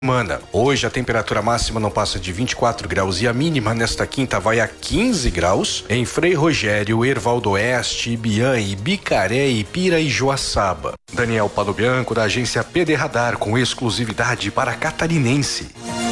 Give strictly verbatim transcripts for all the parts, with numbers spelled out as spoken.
Semana. Hoje a temperatura máxima não passa de vinte e quatro graus e a mínima nesta quinta vai a quinze graus em Frei Rogério, Hervaldo Oeste, Ibiã, Ibicaré, Ipira e Joaçaba. Daniel Padobianco, da agência P D Radar, com exclusividade para catarinense.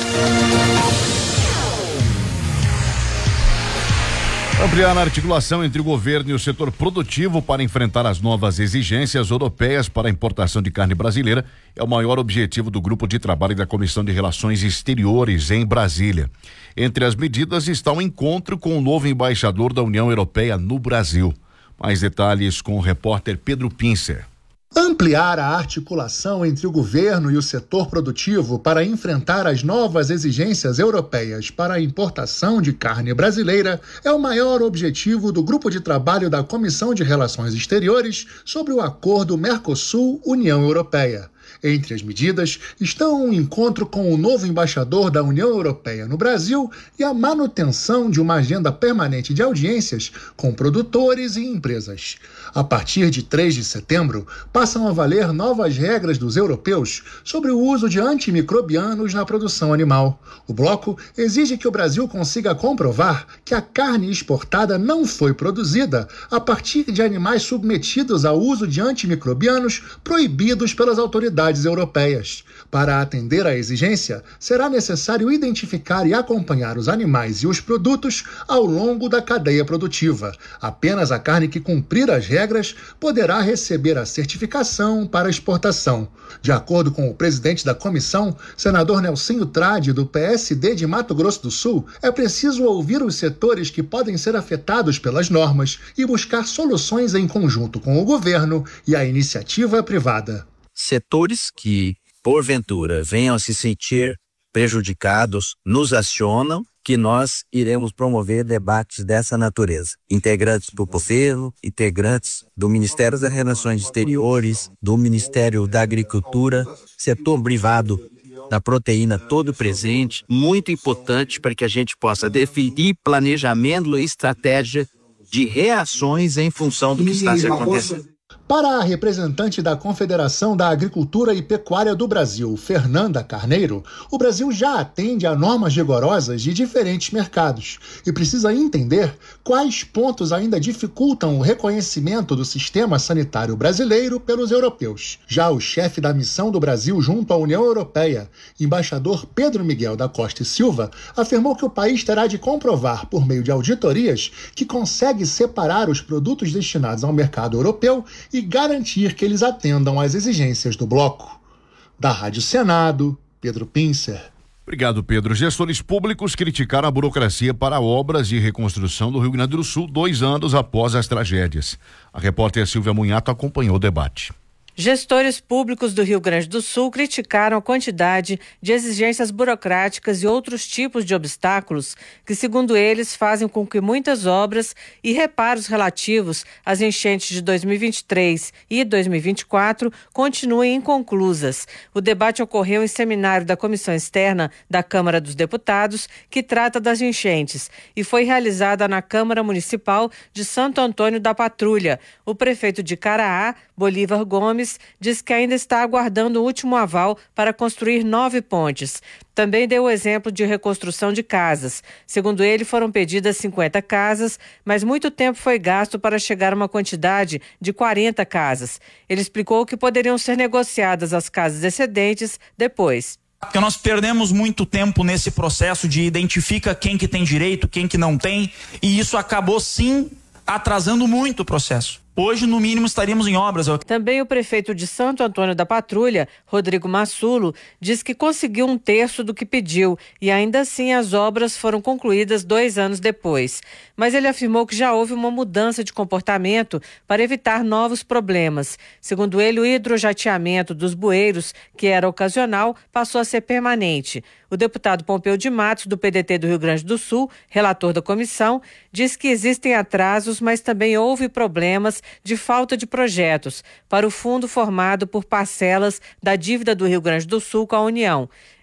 Ampliar a articulação entre o governo e o setor produtivo para enfrentar as novas exigências europeias para a importação de carne brasileira é o maior objetivo do grupo de trabalho da Comissão de Relações Exteriores em Brasília. Entre as medidas está o encontro com o novo embaixador da União Europeia no Brasil. Mais detalhes com o repórter Pedro Pincer. Ampliar a articulação entre o governo e o setor produtivo para enfrentar as novas exigências europeias para a importação de carne brasileira é o maior objetivo do grupo de trabalho da Comissão de Relações Exteriores sobre o Acordo Mercosul-União Europeia. Entre as medidas estão um encontro com o novo embaixador da União Europeia no Brasil e a manutenção de uma agenda permanente de audiências com produtores e empresas. A partir de três de setembro, passam a valer novas regras dos europeus sobre o uso de antimicrobianos na produção animal. O bloco exige que o Brasil consiga comprovar que a carne exportada não foi produzida a partir de animais submetidos ao uso de antimicrobianos proibidos pelas autoridades europeias. Para atender à exigência, será necessário identificar e acompanhar os animais e os produtos ao longo da cadeia produtiva. Apenas a carne que cumprir as regras poderá receber a certificação para exportação. De acordo com o presidente da comissão, senador Nelsinho Trade, do P S D de Mato Grosso do Sul, é preciso ouvir os setores que podem ser afetados pelas normas e buscar soluções em conjunto com o governo e a iniciativa privada. Setores que, porventura, venham a se sentir prejudicados, nos acionam, que nós iremos promover debates dessa natureza. Integrantes do governo, integrantes do Ministério das Relações Exteriores, do Ministério da Agricultura, setor privado da proteína todo presente, muito importante para que a gente possa definir planejamento e estratégia de reações em função do que está se acontecendo. Para a representante da Confederação da Agricultura e Pecuária do Brasil, Fernanda Carneiro, o Brasil já atende a normas rigorosas de diferentes mercados e precisa entender quais pontos ainda dificultam o reconhecimento do sistema sanitário brasileiro pelos europeus. Já o chefe da missão do Brasil junto à União Europeia, embaixador Pedro Miguel da Costa e Silva, afirmou que o país terá de comprovar, por meio de auditorias, que consegue separar os produtos destinados ao mercado europeu e garantir que eles atendam às exigências do bloco. Da Rádio Senado, Pedro Pincer. Obrigado, Pedro. Gestores públicos criticaram a burocracia para obras de reconstrução do Rio Grande do Sul dois anos após as tragédias. A repórter Silvia Munhato acompanhou o debate. Gestores públicos do Rio Grande do Sul criticaram a quantidade de exigências burocráticas e outros tipos de obstáculos que, segundo eles, fazem com que muitas obras e reparos relativos às enchentes de dois mil e vinte e três e dois mil e vinte e quatro continuem inconclusas. O debate ocorreu em seminário da Comissão Externa da Câmara dos Deputados, que trata das enchentes, e foi realizada na Câmara Municipal de Santo Antônio da Patrulha. O prefeito de Caraá, Bolívar Gomes, diz que ainda está aguardando o último aval para construir nove pontes. Também deu o exemplo de reconstrução de casas. Segundo ele, foram pedidas cinquenta casas, mas muito tempo foi gasto para chegar a uma quantidade de quarenta casas. Ele explicou que poderiam ser negociadas as casas excedentes depois. Porque nós perdemos muito tempo nesse processo de identifica quem que tem direito, quem que não tem, e isso acabou sim atrasando muito o processo. Hoje, no mínimo, estaríamos em obras. Também o prefeito de Santo Antônio da Patrulha, Rodrigo Massulo, diz que conseguiu um terço do que pediu e ainda assim as obras foram concluídas dois anos depois. Mas ele afirmou que já houve uma mudança de comportamento para evitar novos problemas. Segundo ele, o hidrojateamento dos bueiros, que era ocasional, passou a ser permanente. O deputado Pompeu de Matos, do P D T do Rio Grande do Sul, relator da comissão, diz que existem atrasos, mas também houve problemas de falta de projetos para o fundo formado por parcelas da dívida do Rio Grande do Sul com a União.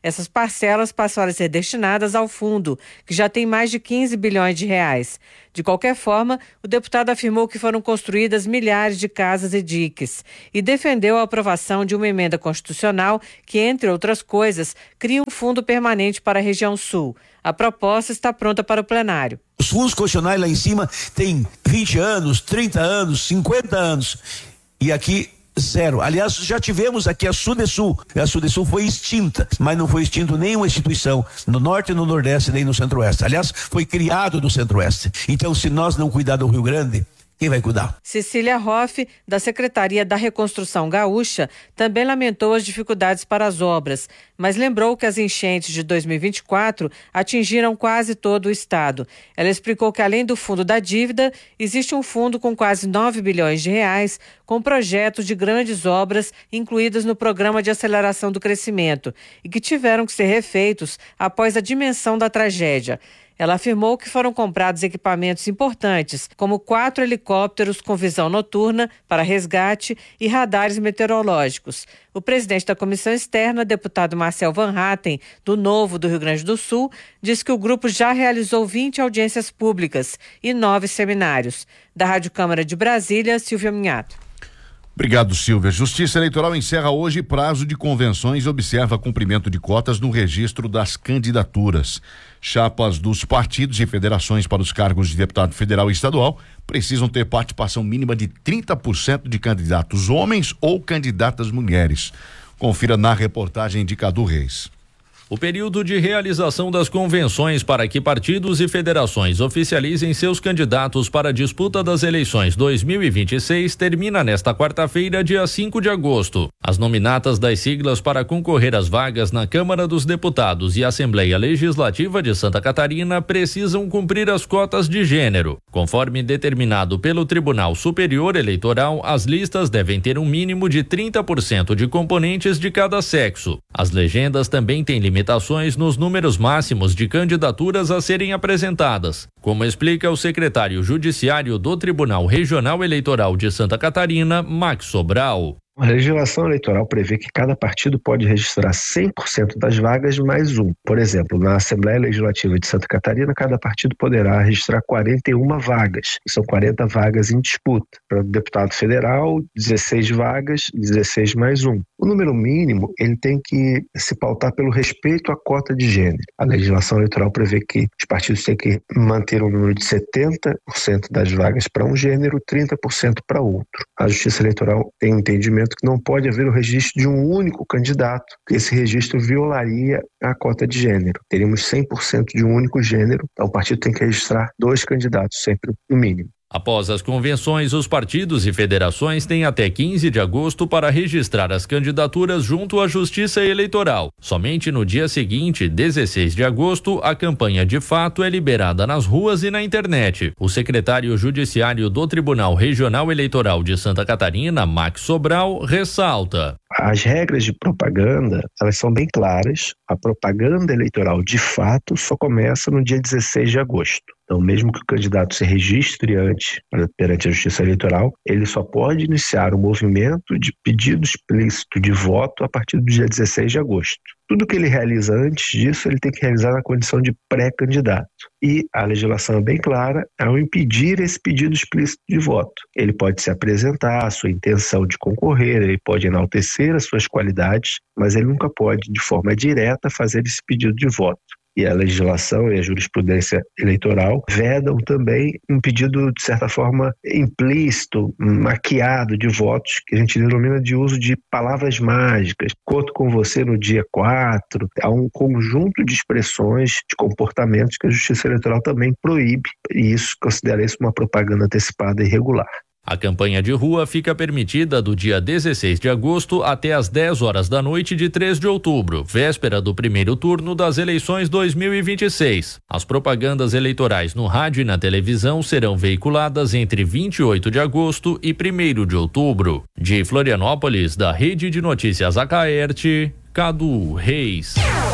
Essas parcelas passaram a ser destinadas ao fundo, que já tem mais de quinze bilhões de reais. De qualquer forma, o deputado afirmou que foram construídas milhares de casas e diques e defendeu a aprovação de uma emenda constitucional que, entre outras coisas, cria um fundo permanente para a região sul. A proposta está pronta para o plenário. Os fundos constitucionais lá em cima têm vinte anos, trinta anos, cinquenta anos. E aqui, zero. Aliás, já tivemos aqui a Sudesul. A Sudesul foi extinta, mas não foi extinta nenhuma instituição no Norte, no Nordeste, nem no Centro-Oeste. Aliás, foi criado no Centro-Oeste. Então, se nós não cuidar do Rio Grande, quem vai cuidar? Cecília Hoff, da Secretaria da Reconstrução Gaúcha, também lamentou as dificuldades para as obras, mas lembrou que as enchentes de dois mil e vinte e quatro atingiram quase todo o estado. Ela explicou que, além do fundo da dívida, existe um fundo com quase nove bilhões de reais, com projetos de grandes obras incluídas no Programa de Aceleração do Crescimento e que tiveram que ser refeitos após a dimensão da tragédia. Ela afirmou que foram comprados equipamentos importantes, como quatro helicópteros com visão noturna para resgate e radares meteorológicos. O presidente da Comissão Externa, deputado Marcel Van Hatten, do Novo do Rio Grande do Sul, disse que o grupo já realizou vinte audiências públicas e nove seminários. Da Rádio Câmara de Brasília, Silvia Minhato. Obrigado, Silvia. Justiça Eleitoral encerra hoje prazo de convenções e observa cumprimento de cotas no registro das candidaturas. Chapas dos partidos e federações para os cargos de deputado federal e estadual precisam ter participação mínima de trinta por cento de candidatos homens ou candidatas mulheres. Confira na reportagem de Cadu Reis. O período de realização das convenções para que partidos e federações oficializem seus candidatos para a disputa das eleições dois mil e vinte e seis termina nesta quarta-feira, dia cinco de agosto. As nominatas das siglas para concorrer às vagas na Câmara dos Deputados e Assembleia Legislativa de Santa Catarina precisam cumprir as cotas de gênero. Conforme determinado pelo Tribunal Superior Eleitoral, as listas devem ter um mínimo de trinta por cento de componentes de cada sexo. As legendas também têm limitações limitações nos números máximos de candidaturas a serem apresentadas, como explica o secretário judiciário do Tribunal Regional Eleitoral de Santa Catarina, Max Sobral. A legislação eleitoral prevê que cada partido pode registrar cem por cento das vagas mais um. Por exemplo, na Assembleia Legislativa de Santa Catarina, cada partido poderá registrar quarenta e uma vagas. São quarenta vagas em disputa. Para o deputado federal, dezesseis vagas, dezesseis mais um. O número mínimo, ele tem que se pautar pelo respeito à cota de gênero. A legislação eleitoral prevê que os partidos têm que manter um número de setenta por cento das vagas para um gênero, trinta por cento para outro. A Justiça Eleitoral tem um entendimento que não pode haver o registro de um único candidato, porque esse registro violaria a cota de gênero. Teríamos cem por cento de um único gênero, então o partido tem que registrar dois candidatos, sempre no mínimo. Após as convenções, os partidos e federações têm até quinze de agosto para registrar as candidaturas junto à Justiça Eleitoral. Somente no dia seguinte, dezesseis de agosto, a campanha de fato é liberada nas ruas e na internet. O secretário judiciário do Tribunal Regional Eleitoral de Santa Catarina, Max Sobral, ressalta: as regras de propaganda, elas são bem claras. A propaganda eleitoral, de fato, só começa no dia dezesseis de agosto. Então, mesmo que o candidato se registre antes, perante a Justiça Eleitoral, ele só pode iniciar o movimento de pedido explícito de voto a partir do dia dezesseis de agosto. Tudo que ele realiza antes disso, ele tem que realizar na condição de pré-candidato. E a legislação é bem clara ao impedir esse pedido explícito de voto. Ele pode se apresentar, a sua intenção de concorrer, ele pode enaltecer as suas qualidades, mas ele nunca pode, de forma direta, fazer esse pedido de voto. E a legislação e a jurisprudência eleitoral vedam também um pedido, de certa forma, implícito, maquiado de votos, que a gente denomina de uso de palavras mágicas. Conto com você no dia quatro. Há um conjunto de expressões, de comportamentos que a Justiça Eleitoral também proíbe, e isso considera isso uma propaganda antecipada e irregular. A campanha de rua fica permitida do dia dezesseis de agosto até às dez horas da noite de três de outubro, véspera do primeiro turno das eleições dois mil e vinte e seis. As propagandas eleitorais no rádio e na televisão serão veiculadas entre vinte e oito de agosto e primeiro de outubro. De Florianópolis, da Rede de Notícias Acaerte, Cadu Reis.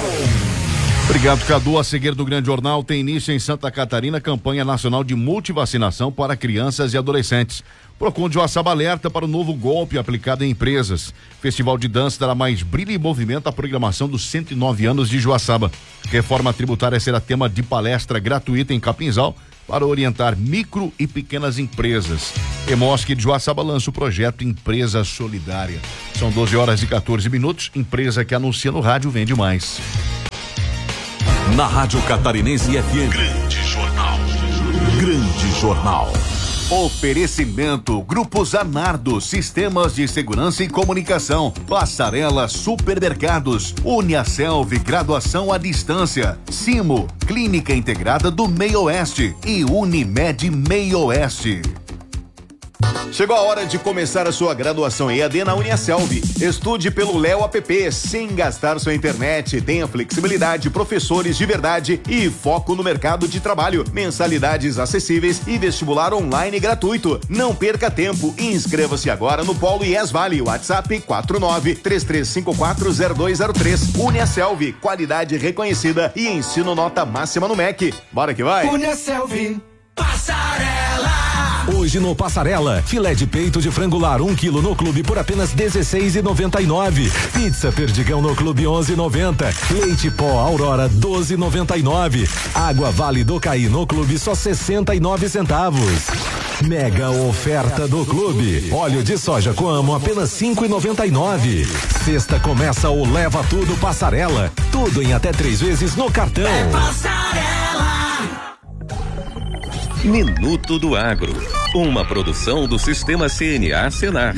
Obrigado, Cadu. A seguir do Grande Jornal tem início em Santa Catarina campanha nacional de multivacinação para crianças e adolescentes. Procon de Joaçaba alerta para o novo golpe aplicado em empresas. Festival de dança dará mais brilho e movimento à programação dos cento e nove anos de Joaçaba. Reforma tributária será tema de palestra gratuita em Capinzal para orientar micro e pequenas empresas. Emosc de Joaçaba lança o projeto Empresa Solidária. São doze horas e quatorze minutos. Empresa que anuncia no rádio vende mais. Na Rádio Catarinense F M. Grande Jornal. Grande Jornal. Oferecimento Grupo Zanardo, Sistemas de Segurança e Comunicação, Passarela Supermercados, Uniaselv, Graduação à Distância, Simo, Clínica Integrada do Meio Oeste e Unimed Meio Oeste. Chegou a hora de começar a sua graduação em E A D na Uniaselv. Estude pelo Léo App, sem gastar sua internet. Tenha flexibilidade, professores de verdade e foco no mercado de trabalho. Mensalidades acessíveis e vestibular online gratuito. Não perca tempo. Inscreva-se agora no Polo I E S Vale. WhatsApp quatro nove três três cinco quatro zero dois zero três. Uniaselv, qualidade reconhecida e ensino nota máxima no M E C. Bora que vai. Uniaselv, Passarela. Hoje no Passarela, filé de peito de frango lar um quilo no clube por apenas dezesseis reais e noventa e nove. Pizza Perdigão no clube onze reais e noventa. Leite pó Aurora doze reais e noventa e nove. Água Vale do Caí no clube só sessenta e nove centavos. Mega oferta do clube. Óleo de soja Coamo apenas cinco reais e noventa e nove. Sexta começa o Leva Tudo Passarela. Tudo em até três vezes no cartão. É Passarela. Minuto do Agro, uma produção do Sistema C N A Senar.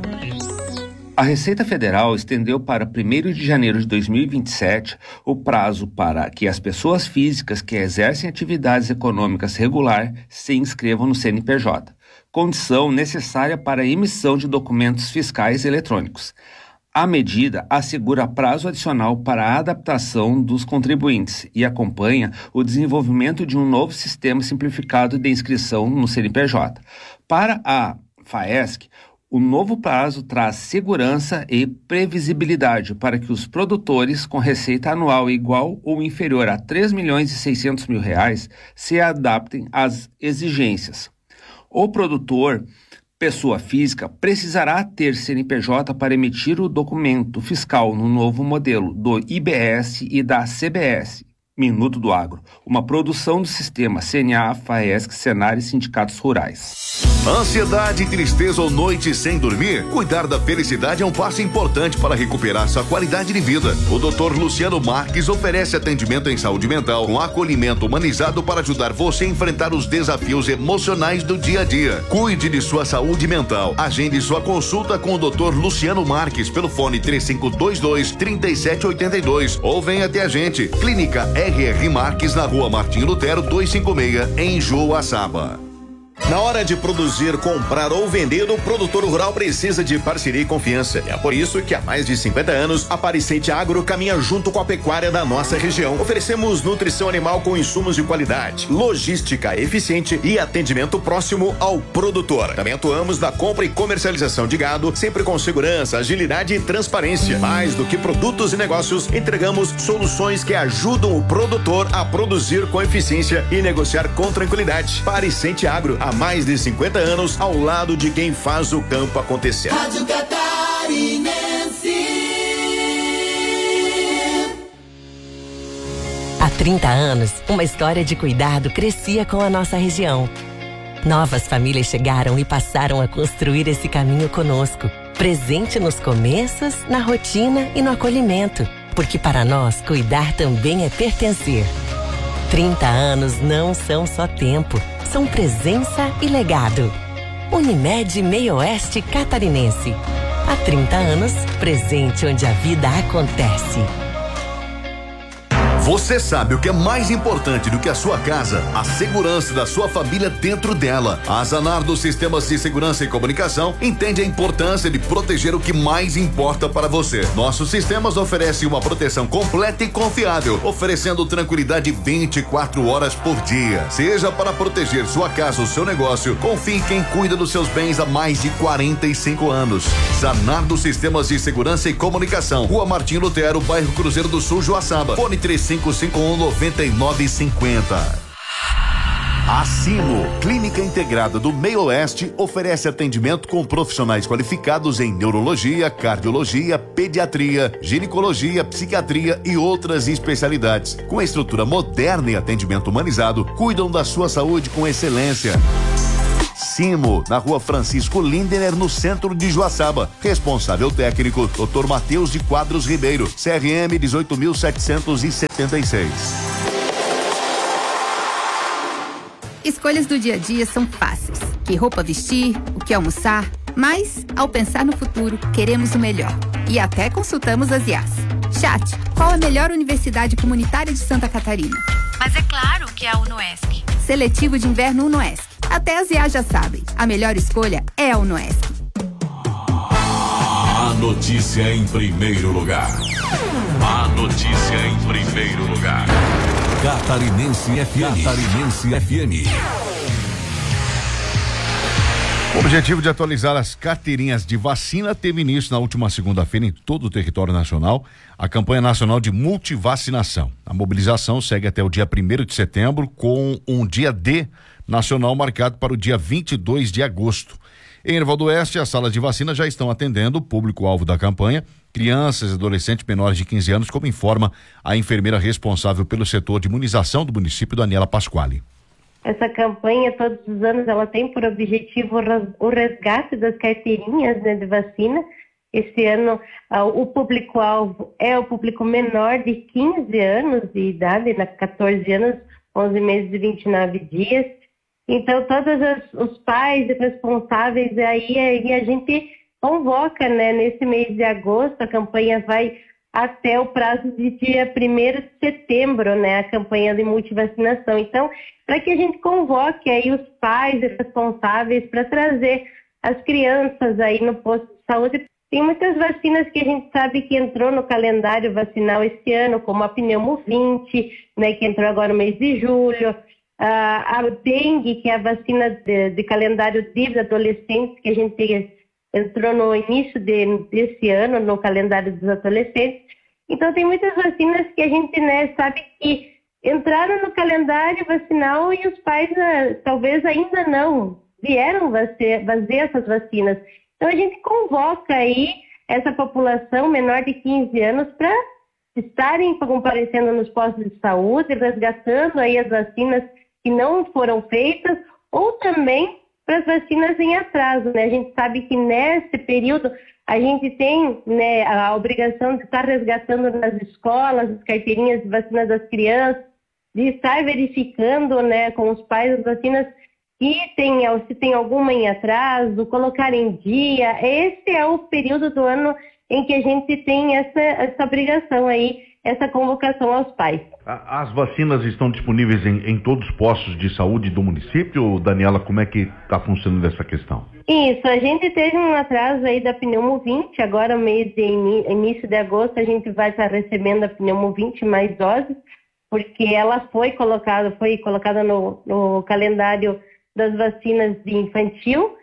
A Receita Federal estendeu para primeiro de janeiro de dois mil e vinte e sete o prazo para que as pessoas físicas que exercem atividades econômicas regular se inscrevam no C N P J, condição necessária para a emissão de documentos fiscais eletrônicos. A medida assegura prazo adicional para a adaptação dos contribuintes e acompanha o desenvolvimento de um novo sistema simplificado de inscrição no C N P J. Para a FAESC, o novo prazo traz segurança e previsibilidade para que os produtores com receita anual igual ou inferior a três milhões e seiscentos mil reais se adaptem às exigências. O produtor pessoa física precisará ter C N P J para emitir o documento fiscal no novo modelo do I B S e da C B S. Minuto do Agro, uma produção do sistema C N A, FAESC, Senar e Sindicatos Rurais. Ansiedade, tristeza ou noite sem dormir? Cuidar da felicidade é um passo importante para recuperar sua qualidade de vida. O doutor Luciano Marques oferece atendimento em saúde mental com acolhimento humanizado para ajudar você a enfrentar os desafios emocionais do dia a dia. Cuide de sua saúde mental. Agende sua consulta com o doutor Luciano Marques pelo fone três cinco dois dois, três sete oito dois ou venha até a gente. Clínica R R Marques na Rua Martim Lutero duzentos e cinquenta e seis em Joaçaba. Na hora de produzir, comprar ou vender, o produtor rural precisa de parceria e confiança. É por isso que há mais de cinquenta anos, a Pariscente Agro caminha junto com a pecuária da nossa região. Oferecemos nutrição animal com insumos de qualidade, logística eficiente e atendimento próximo ao produtor. Também atuamos na compra e comercialização de gado, sempre com segurança, agilidade e transparência. Mais do que produtos e negócios, entregamos soluções que ajudam o produtor a produzir com eficiência e negociar com tranquilidade. Pariscente Agro, há mais de cinquenta anos, ao lado de quem faz o campo acontecer. Rádio Catarinense. Há trinta anos, uma história de cuidado crescia com a nossa região. Novas famílias chegaram e passaram a construir esse caminho conosco, presente nos começos, na rotina e no acolhimento, porque para nós cuidar também é pertencer. trinta anos não são só tempo, são presença e legado. Unimed Meio Oeste Catarinense. Há trinta anos, presente onde a vida acontece. Você sabe o que é mais importante do que a sua casa? A segurança da sua família dentro dela. A Zanardo Sistemas de Segurança e Comunicação entende a importância de proteger o que mais importa para você. Nossos sistemas oferecem uma proteção completa e confiável, oferecendo tranquilidade vinte e quatro horas por dia. Seja para proteger sua casa ou seu negócio, confie em quem cuida dos seus bens há mais de quarenta e cinco anos. Zanardo Sistemas de Segurança e Comunicação, Rua Martim Lutero, bairro Cruzeiro do Sul, Joaçaba. Fone três cinco cinco um, nove nove cinco zero. A Simo, Clínica Integrada do Meio Oeste, oferece atendimento com profissionais qualificados em neurologia, cardiologia, pediatria, ginecologia, psiquiatria e outras especialidades. Com estrutura moderna e atendimento humanizado, cuidam da sua saúde com excelência. Simo, na Rua Francisco Lindener, no centro de Joaçaba. Responsável técnico, doutor Matheus de Quadros Ribeiro, C R M dezoito mil setecentos e setenta e seis. Escolhas do dia a dia são fáceis. Que roupa vestir, o que almoçar, mas, ao pensar no futuro, queremos o melhor. E até consultamos as I As. Chat, qual a melhor universidade comunitária de Santa Catarina? Mas é claro que é a UNOESC. Seletivo de inverno UNOESC. Até as I As já sabem. A melhor escolha é a UNOESC. A notícia em primeiro lugar. A notícia em primeiro lugar. Catarinense F M. Catarinense F M. O objetivo de atualizar as carteirinhas de vacina teve início na última segunda-feira em todo o território nacional, a campanha nacional de multivacinação. A mobilização segue até o dia primeiro de setembro, com um dia D nacional marcado para o dia vinte e dois de agosto. Em Erval do Oeste, as salas de vacina já estão atendendo o público-alvo da campanha, crianças e adolescentes menores de quinze anos, como informa a enfermeira responsável pelo setor de imunização do município, Daniela Pasquale. Essa campanha, todos os anos, ela tem por objetivo o resgate das carteirinhas, né, de vacina. Esse ano, uh, o público-alvo é o público menor de quinze anos de idade, né, catorze anos, onze meses e vinte e nove dias. Então, todos os pais e responsáveis, aí, aí a gente convoca, né, nesse mês de agosto, a campanha vai até o prazo de dia primeiro de setembro, né, a campanha de multivacinação. Então, para que a gente convoque aí os pais e responsáveis para trazer as crianças aí no posto de saúde. Tem muitas vacinas que a gente sabe que entrou no calendário vacinal esse ano, como a Pneumo vinte, né, que entrou agora no mês de julho, a, a dengue, que é a vacina de, de calendário de adolescentes, que a gente entrou no início de, desse ano, no calendário dos adolescentes. Então, tem muitas vacinas que a gente, né, sabe que entraram no calendário vacinal e os pais uh, talvez ainda não vieram fazer, fazer essas vacinas. Então, a gente convoca aí essa população menor de quinze anos para estarem comparecendo nos postos de saúde, resgatando aí as vacinas que não foram feitas, ou também para as vacinas em atraso, né? A gente sabe que nesse período a gente tem, né, a obrigação de estar resgatando nas escolas as carteirinhas de vacina das crianças, de estar verificando, né, com os pais as vacinas que tem, se tem alguma em atraso, colocar em dia. Esse é o período do ano em que a gente tem essa, essa obrigação aí, essa convocação aos pais. As vacinas estão disponíveis em, em todos os postos de saúde do município? Daniela, como é que está funcionando essa questão? Isso, a gente teve um atraso aí da Pneumo vinte, agora no mês de in, início de agosto a gente vai estar recebendo a Pneumo vinte mais doses, porque ela foi colocada, foi colocada no, no calendário das vacinas de infantil,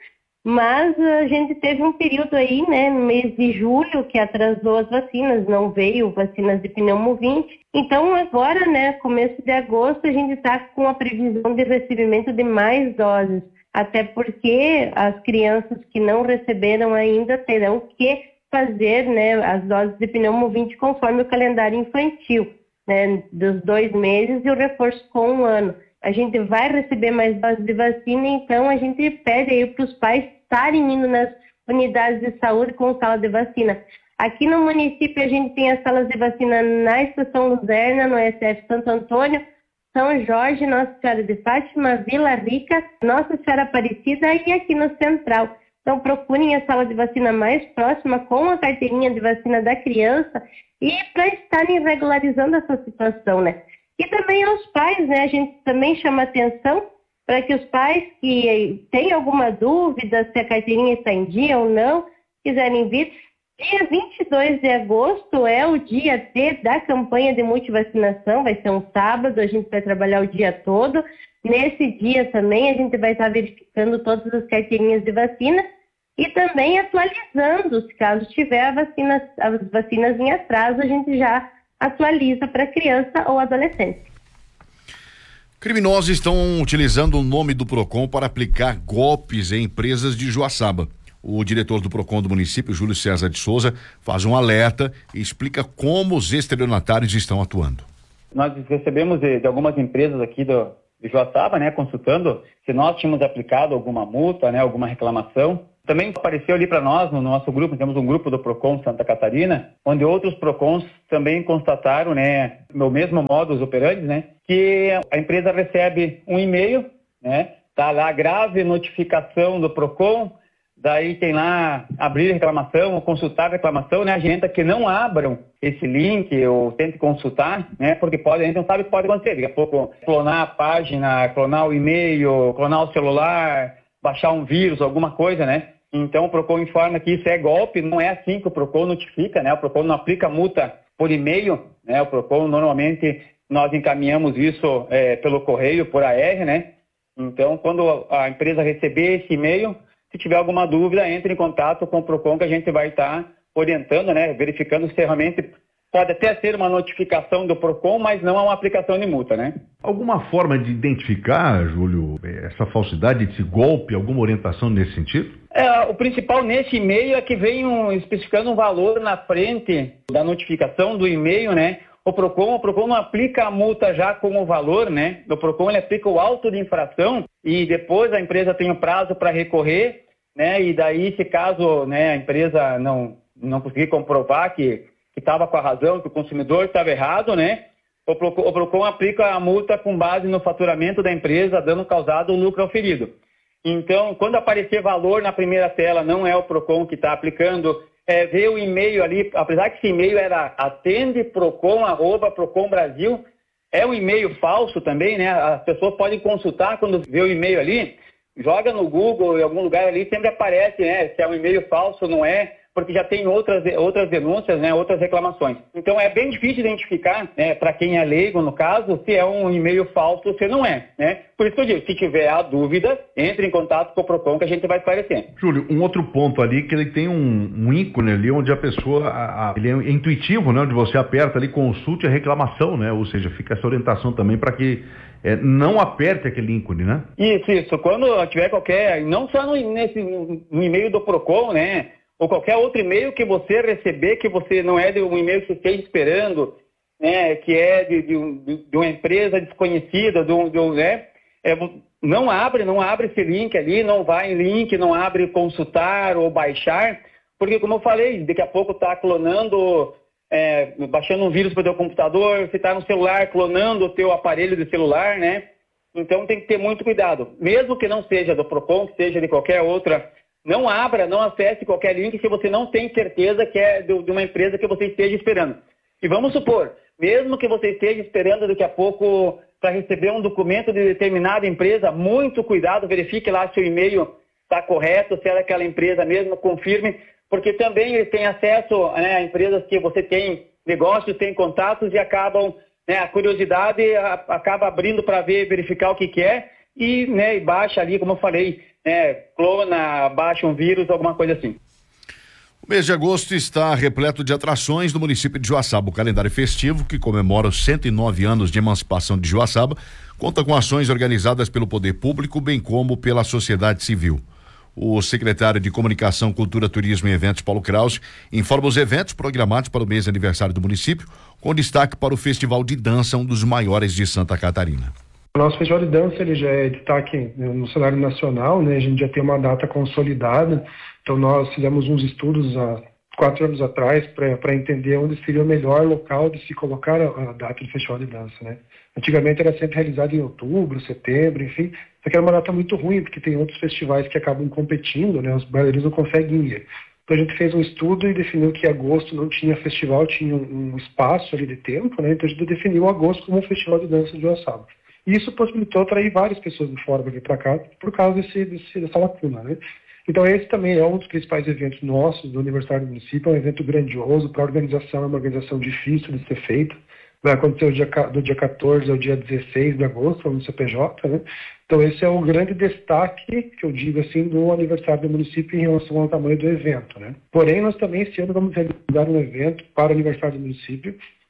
mas a gente teve um período aí, né, no mês de julho, que atrasou as vacinas, não veio vacinas de Pneumo vinte. Então agora, né, começo de agosto, a gente está com a previsão de recebimento de mais doses, até porque as crianças que não receberam ainda terão que fazer, né, as doses de Pneumo vinte conforme o calendário infantil, né, dos dois meses e o reforço com um ano. A gente vai receber mais doses de vacina, então a gente pede aí para os pais estarem indo nas unidades de saúde com sala de vacina. Aqui no município a gente tem as salas de vacina na Estação Luzerna, no S F Santo Antônio, São Jorge, Nossa Senhora de Fátima, Vila Rica, Nossa Senhora Aparecida e aqui no Central. Então procurem a sala de vacina mais próxima com a carteirinha de vacina da criança e para estarem regularizando essa situação, né? E também aos pais, né? A gente também chama atenção para que os pais que têm alguma dúvida se a carteirinha está em dia ou não, quiserem vir. Dia vinte e dois de agosto é o dia D da campanha de multivacinação, vai ser um sábado, a gente vai trabalhar o dia todo. Nesse dia também a gente vai estar verificando todas as carteirinhas de vacina e também atualizando, se caso tiver a vacina, as vacinas em atraso, a gente já atualiza para criança ou adolescente. Criminosos estão utilizando o nome do PROCON para aplicar golpes em empresas de Joaçaba. O diretor do PROCON do município, Júlio César de Souza, faz um alerta e explica como os estelionatários estão atuando. Nós recebemos de, de algumas empresas aqui do, de Joaçaba, né, consultando se nós tínhamos aplicado alguma multa, né, alguma reclamação. Também apareceu ali para nós, no nosso grupo, temos um grupo do PROCON Santa Catarina, onde outros PROCONs também constataram, né, no mesmo modus operandi, né, que a empresa recebe um e-mail, né, tá lá grave notificação do PROCON, daí tem lá abrir reclamação ou consultar reclamação, né, a gente tenta que não abram esse link ou tente consultar, né, porque pode, a gente não sabe o que pode acontecer, daqui a pouco clonar a página, clonar o e-mail, clonar o celular, baixar um vírus, alguma coisa, né. Então o PROCON informa que isso é golpe, não é assim que o PROCON notifica, né? O PROCON não aplica multa por e-mail, né? O PROCON normalmente nós encaminhamos isso é, pelo correio, por A R, né? Então quando a empresa receber esse e-mail, se tiver alguma dúvida, entre em contato com o PROCON que a gente vai estar tá orientando, né? Verificando se realmente pode até ser uma notificação do PROCON, mas não é uma aplicação de multa, né? Alguma forma de identificar, Júlio, essa falsidade, esse golpe, alguma orientação nesse sentido? É, o principal nesse e-mail é que vem um, especificando um valor na frente da notificação do e-mail, né? O PROCON, o PROCON não aplica a multa já com o valor, né? O PROCON ele aplica o auto de infração e depois a empresa tem o prazo para recorrer, né? E daí, se caso, né, a empresa não, não conseguir comprovar que que estava com a razão, que o consumidor estava errado, né? O PROCON, o PROCON aplica a multa com base no faturamento da empresa, dano causado ou lucro oferido. Então, quando aparecer valor na primeira tela, não é o PROCON que está aplicando, é ver o e-mail ali, apesar que esse e-mail era atende procon arroba procon brasil, é um e-mail falso também, né? As pessoas podem consultar quando vê o e-mail ali, joga no Google, em algum lugar ali, sempre aparece, né? Se é um e-mail falso ou não é, porque já tem outras, outras denúncias, né, outras reclamações. Então é bem difícil identificar, né, para quem é leigo no caso, se é um e-mail falso ou se não é, né? Por isso que eu digo, se tiver a dúvida, entre em contato com o PROCON que a gente vai esclarecer. Júlio, um outro ponto ali que ele tem um, um ícone ali onde a pessoa, a, a, ele é intuitivo, né, onde você aperta ali, consulte a reclamação, né? Ou seja, fica essa orientação também para que é, não aperte aquele ícone, né? Isso, isso. Quando tiver qualquer, não só no, nesse, no e-mail do PROCON, né? Ou qualquer outro e-mail que você receber, que você não é de um e-mail que você esteja esperando, né, que é de, de, de uma empresa desconhecida, de um, de um, né, é, não abre, não abre esse link ali, não vai em link, não abre consultar ou baixar, porque como eu falei, daqui a pouco está clonando, é, baixando um vírus para o teu computador, você está no celular clonando o teu aparelho de celular, né, então tem que ter muito cuidado, mesmo que não seja do PROCON, que seja de qualquer outra. Não abra, não acesse qualquer link se você não tem certeza que é de uma empresa que você esteja esperando. E vamos supor, mesmo que você esteja esperando daqui a pouco para receber um documento de determinada empresa, muito cuidado, verifique lá se o e-mail está correto, se é daquela empresa mesmo, confirme, porque também ele tem acesso, né, a empresas que você tem negócios, tem contatos e acabam, né, a curiosidade a, acaba abrindo para ver, verificar o que, que é e, né, e baixa ali, como eu falei, É, clona, baixa um vírus, alguma coisa assim. O mês de agosto está repleto de atrações no município de Joaçaba. O calendário festivo, que comemora os cento e nove anos de emancipação de Joaçaba, conta com ações organizadas pelo poder público, bem como pela sociedade civil. O secretário de Comunicação, Cultura, Turismo e Eventos, Paulo Krause, informa os eventos programados para o mês de aniversário do município, com destaque para o Festival de Dança, um dos maiores de Santa Catarina. O nosso festival de dança ele já é destaque no cenário nacional, né? A gente já tem uma data consolidada, então nós fizemos uns estudos há quatro anos atrás para entender onde seria o melhor local de se colocar a, a data do festival de dança, né? Antigamente era sempre realizado em outubro, setembro, enfim, só que era uma data muito ruim, porque tem outros festivais que acabam competindo, né? Os bailarinos não conseguem ir. Então a gente fez um estudo e definiu que agosto não tinha festival, tinha um, um espaço ali de tempo, né? Então a gente definiu agosto como um festival de dança de Joaçaba. E isso possibilitou atrair várias pessoas de fora para cá por causa desse, desse, dessa lacuna, né? Então esse também é um dos principais eventos nossos do aniversário do município, é um evento grandioso, para a organização, é uma organização difícil de ser feita. Vai acontecer do dia, do dia quatorze ao dia dezesseis de agosto, no C P J, né? Então esse é o grande destaque, que eu digo assim, do aniversário do município em relação ao tamanho do evento, né? Porém, nós também esse ano vamos realizar um evento para o aniversário do município,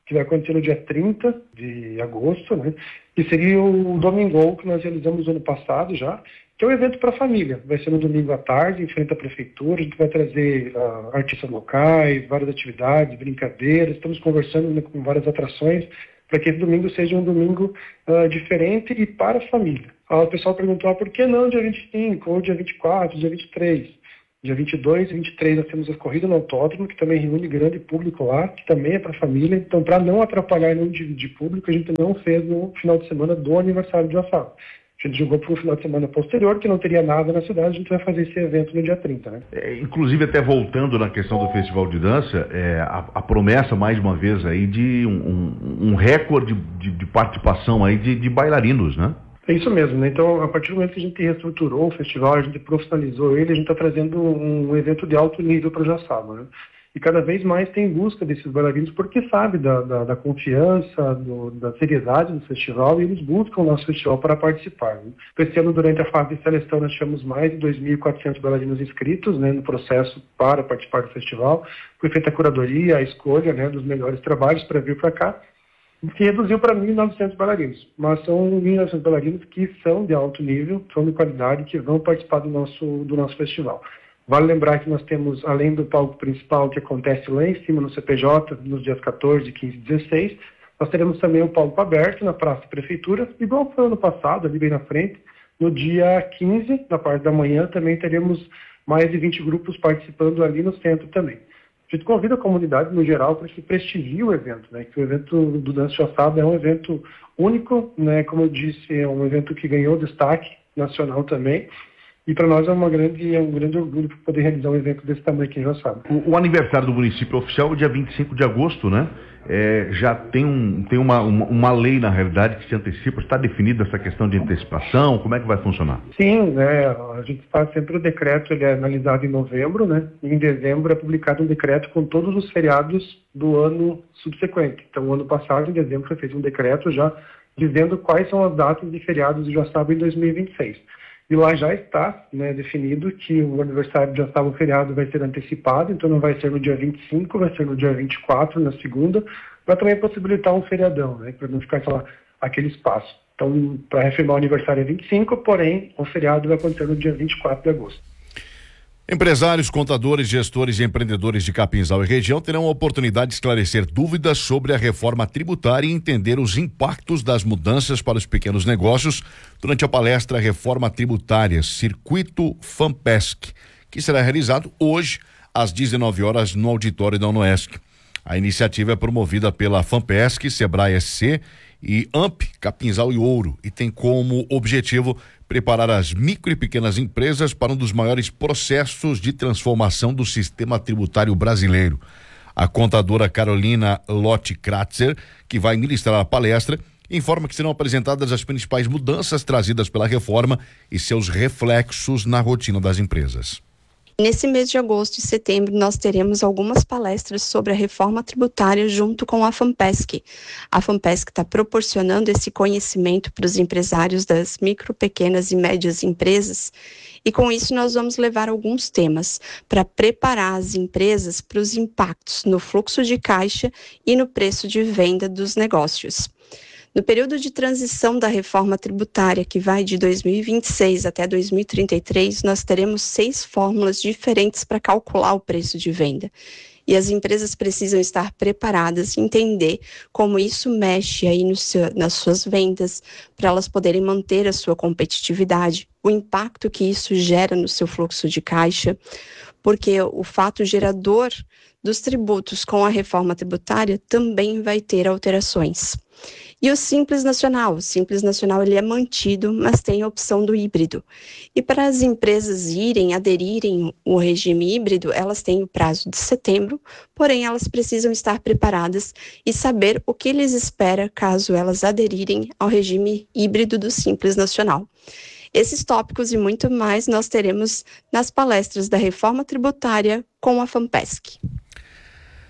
que vai acontecer no dia trinta de agosto, né? Que seria o Domingol que nós realizamos no ano passado já, que é um evento para a família. Vai ser no domingo à tarde, em frente à prefeitura. A gente vai trazer uh, artistas locais, várias atividades, brincadeiras. Estamos conversando, né, com várias atrações para que esse domingo seja um domingo uh, diferente e para a família. Uh, o pessoal perguntou, ah, por que não dia vinte e cinco, ou dia vinte e quatro, dia vinte e três? Dia vinte e dois e vinte e três nós temos a corrida no autódromo, que também reúne grande público lá, que também é para a família. Então, para não atrapalhar e não dividir público, a gente não fez no final de semana do aniversário de Joaçaba. A gente jogou para o final de semana posterior, que não teria nada na cidade, a gente vai fazer esse evento no dia trinta, né? É, inclusive, até voltando na questão do Festival de Dança, é, a, a promessa, mais uma vez, aí de um, um, um recorde de, de participação aí de, de bailarinos, né? É isso mesmo, né? Então, a partir do momento que a gente reestruturou o festival, a gente profissionalizou ele, a gente está trazendo um evento de alto nível para Joaçaba, né? E cada vez mais tem busca desses bailarinos, porque sabe da, da, da confiança, do, da seriedade do festival, e eles buscam o nosso festival para participar, né? Esse ano, durante a fase de seleção, nós tivemos mais de dois mil e quatrocentos bailarinos inscritos, né, no processo para participar do festival. Foi feita a curadoria, a escolha, né, dos melhores trabalhos para vir para cá, que reduziu para mil e novecentos bailarinos. Mas são mil e novecentos bailarinos que são de alto nível, são de qualidade, que vão participar do nosso, do nosso festival. Vale lembrar que nós temos, além do palco principal que acontece lá em cima no C P J, nos dias quatorze, quinze e dezesseis, nós teremos também o palco aberto na Praça da Prefeitura, igual foi ano passado, ali bem na frente. No dia quinze, na parte da manhã, também teremos mais de vinte grupos participando ali no centro também. A gente convida a comunidade, no geral, para que prestigie o evento, né? Que o evento do Dança Joaçaba é um evento único, né? Como eu disse, é um evento que ganhou destaque nacional também. E para nós é, uma grande, é um grande orgulho poder realizar um evento desse tamanho aqui em Joaçaba. O, o aniversário do município oficial é o dia vinte e cinco de agosto, né? É, já tem, um, tem uma, uma, uma lei, na realidade, que se antecipa. Está definida essa questão de antecipação? Como é que vai funcionar? Sim, né? A gente faz sempre o decreto, ele é analisado em novembro, né? E em dezembro é publicado um decreto com todos os feriados do ano subsequente. Então, o ano passado, em dezembro, foi feito um decreto já dizendo quais são as datas de feriados de Joaçaba em dois mil e vinte e seis. E lá já está, né, definido que o aniversário de Joaçaba, o feriado, vai ser antecipado, então não vai ser no dia vinte e cinco, vai ser no dia vinte e quatro, na segunda, para também possibilitar um feriadão, né, para não ficar aquela, aquele espaço. Então, para reafirmar o aniversário é vinte e cinco, porém, o feriado vai acontecer no dia vinte e quatro de agosto. Empresários, contadores, gestores e empreendedores de Capinzal e região terão a oportunidade de esclarecer dúvidas sobre a reforma tributária e entender os impactos das mudanças para os pequenos negócios durante a palestra Reforma Tributária Circuito FAMPESC, que será realizado hoje às dezenove horas no auditório da UNOESC. A iniciativa é promovida pela FAMPESC, Sebrae S C e A M P, Capinzal e Ouro, e tem como objetivo preparar as micro e pequenas empresas para um dos maiores processos de transformação do sistema tributário brasileiro. A contadora Carolina Lotti Kratzer, que vai ministrar a palestra, informa que serão apresentadas as principais mudanças trazidas pela reforma e seus reflexos na rotina das empresas. Nesse mês de agosto e setembro, nós teremos algumas palestras sobre a reforma tributária junto com a FAMPESC. A FAMPESC está proporcionando esse conhecimento para os empresários das micro, pequenas e médias empresas, e com isso nós vamos levar alguns temas para preparar as empresas para os impactos no fluxo de caixa e no preço de venda dos negócios. No período de transição da reforma tributária, que vai de dois mil e vinte e seis até dois mil e trinta e três, nós teremos seis fórmulas diferentes para calcular o preço de venda. E as empresas precisam estar preparadas, entender como isso mexe aí no seu, nas suas vendas, para elas poderem manter a sua competitividade, o impacto que isso gera no seu fluxo de caixa, porque o fato gerador dos tributos com a reforma tributária também vai ter alterações. E o Simples Nacional, o Simples Nacional ele é mantido, mas tem a opção do híbrido. E para as empresas irem, aderirem ao regime híbrido, elas têm o prazo de setembro, porém elas precisam estar preparadas e saber o que lhes espera caso elas aderirem ao regime híbrido do Simples Nacional. Esses tópicos e muito mais nós teremos nas palestras da Reforma Tributária com a FAMPESC.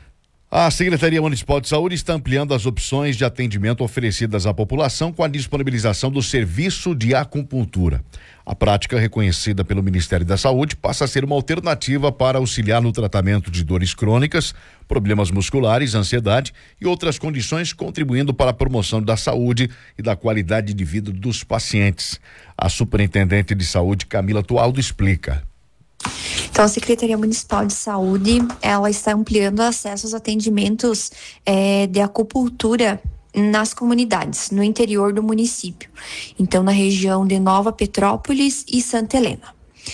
A Secretaria Municipal de Saúde está ampliando as opções de atendimento oferecidas à população com a disponibilização do serviço de acupuntura. A prática, reconhecida pelo Ministério da Saúde, passa a ser uma alternativa para auxiliar no tratamento de dores crônicas, problemas musculares, ansiedade e outras condições, contribuindo para a promoção da saúde e da qualidade de vida dos pacientes. A Superintendente de Saúde, Camila Tualdo, explica. Então, a Secretaria Municipal de Saúde, ela está ampliando o acesso aos atendimentos é, de acupuntura nas comunidades, no interior do município. Então, na região de Nova Petrópolis e Santa Helena.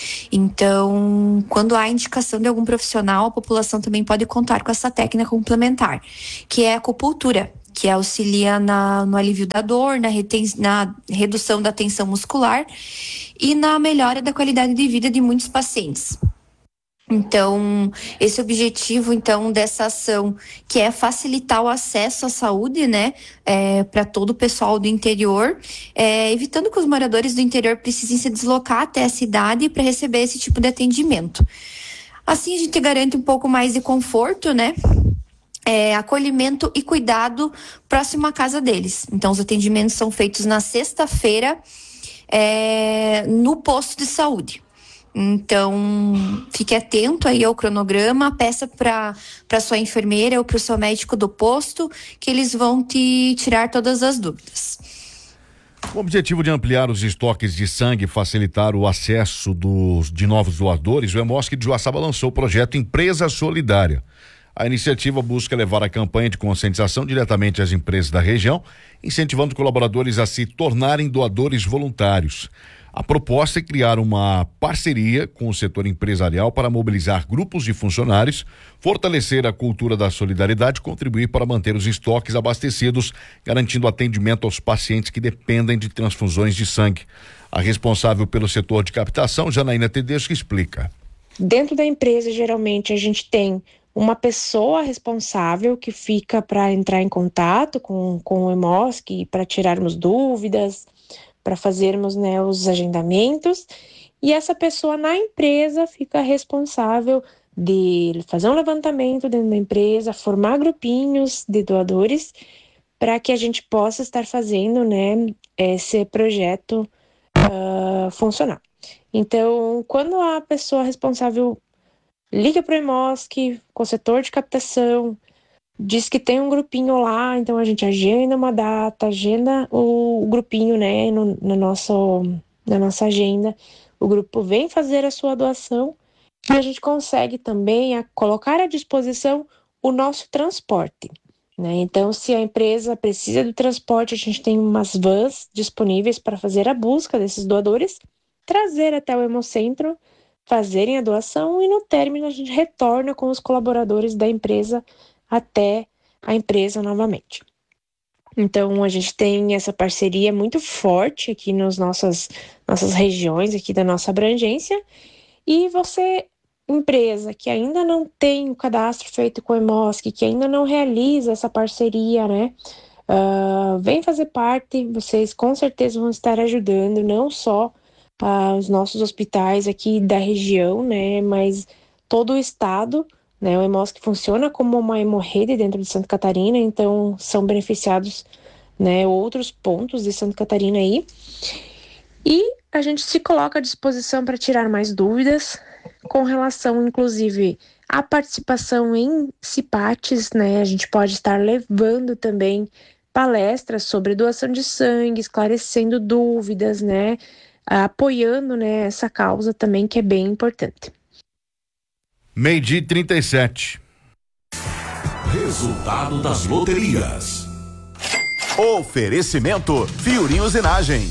Então, quando há indicação de algum profissional, a população também pode contar com essa técnica complementar, que é a acupuntura, que auxilia na, no alívio da dor, na, reten, na redução da tensão muscular e na melhora da qualidade de vida de muitos pacientes. Então, esse objetivo, então, dessa ação, que é facilitar o acesso à saúde, né, é, para todo o pessoal do interior, é, evitando que os moradores do interior precisem se deslocar até a cidade para receber esse tipo de atendimento. Assim, a gente garante um pouco mais de conforto, né, é, acolhimento e cuidado próximo à casa deles. Então, os atendimentos são feitos na sexta-feira, é, no posto de saúde. Então, fique atento aí ao cronograma, peça para para sua enfermeira ou para o seu médico do posto, que eles vão te tirar todas as dúvidas. Com o objetivo de ampliar os estoques de sangue e facilitar o acesso dos, de novos doadores, o Hemosc de Joaçaba lançou o projeto Empresa Solidária. A iniciativa busca levar a campanha de conscientização diretamente às empresas da região, incentivando colaboradores a se tornarem doadores voluntários. A proposta é criar uma parceria com o setor empresarial para mobilizar grupos de funcionários, fortalecer a cultura da solidariedade e contribuir para manter os estoques abastecidos, garantindo atendimento aos pacientes que dependem de transfusões de sangue. A responsável pelo setor de captação, Janaína Tedesco, explica. Dentro da empresa, geralmente, a gente tem uma pessoa responsável que fica para entrar em contato com, com o Hemosc para tirarmos dúvidas, para fazermos, né, os agendamentos, e essa pessoa na empresa fica responsável de fazer um levantamento dentro da empresa, formar grupinhos de doadores para que a gente possa estar fazendo, né, esse projeto uh, funcionar. Então, quando a pessoa responsável liga para o Hemosc, com o setor de captação, diz que tem um grupinho lá, então a gente agenda uma data, agenda o, o grupinho, né, no, no nosso, na nossa agenda. O grupo vem fazer a sua doação e a gente consegue também a, colocar à disposição o nosso transporte, né? Então, se a empresa precisa do transporte, a gente tem umas vans disponíveis para fazer a busca desses doadores, trazer até o Hemocentro, fazerem a doação e no término a gente retorna com os colaboradores da empresa até a empresa novamente. Então, a gente tem essa parceria muito forte aqui nas nossas, nossas regiões, aqui da nossa abrangência, e você, empresa que ainda não tem o cadastro feito com o Hemosc, que ainda não realiza essa parceria, né, uh, vem fazer parte, vocês com certeza vão estar ajudando, não só uh, os nossos hospitais aqui da região, né, mas todo o estado. Né, o Hemosc funciona como uma hemorrede dentro de Santa Catarina, então são beneficiados, né, outros pontos de Santa Catarina aí. E a gente se coloca à disposição para tirar mais dúvidas com relação, inclusive, à participação em CIPATES, né? A gente pode estar levando também palestras sobre doação de sangue, esclarecendo dúvidas, né? Apoiando, né, essa causa também, que é bem importante. Meio-dia e trinta e sete. Resultado das loterias. Oferecimento Fiorim Usinagem.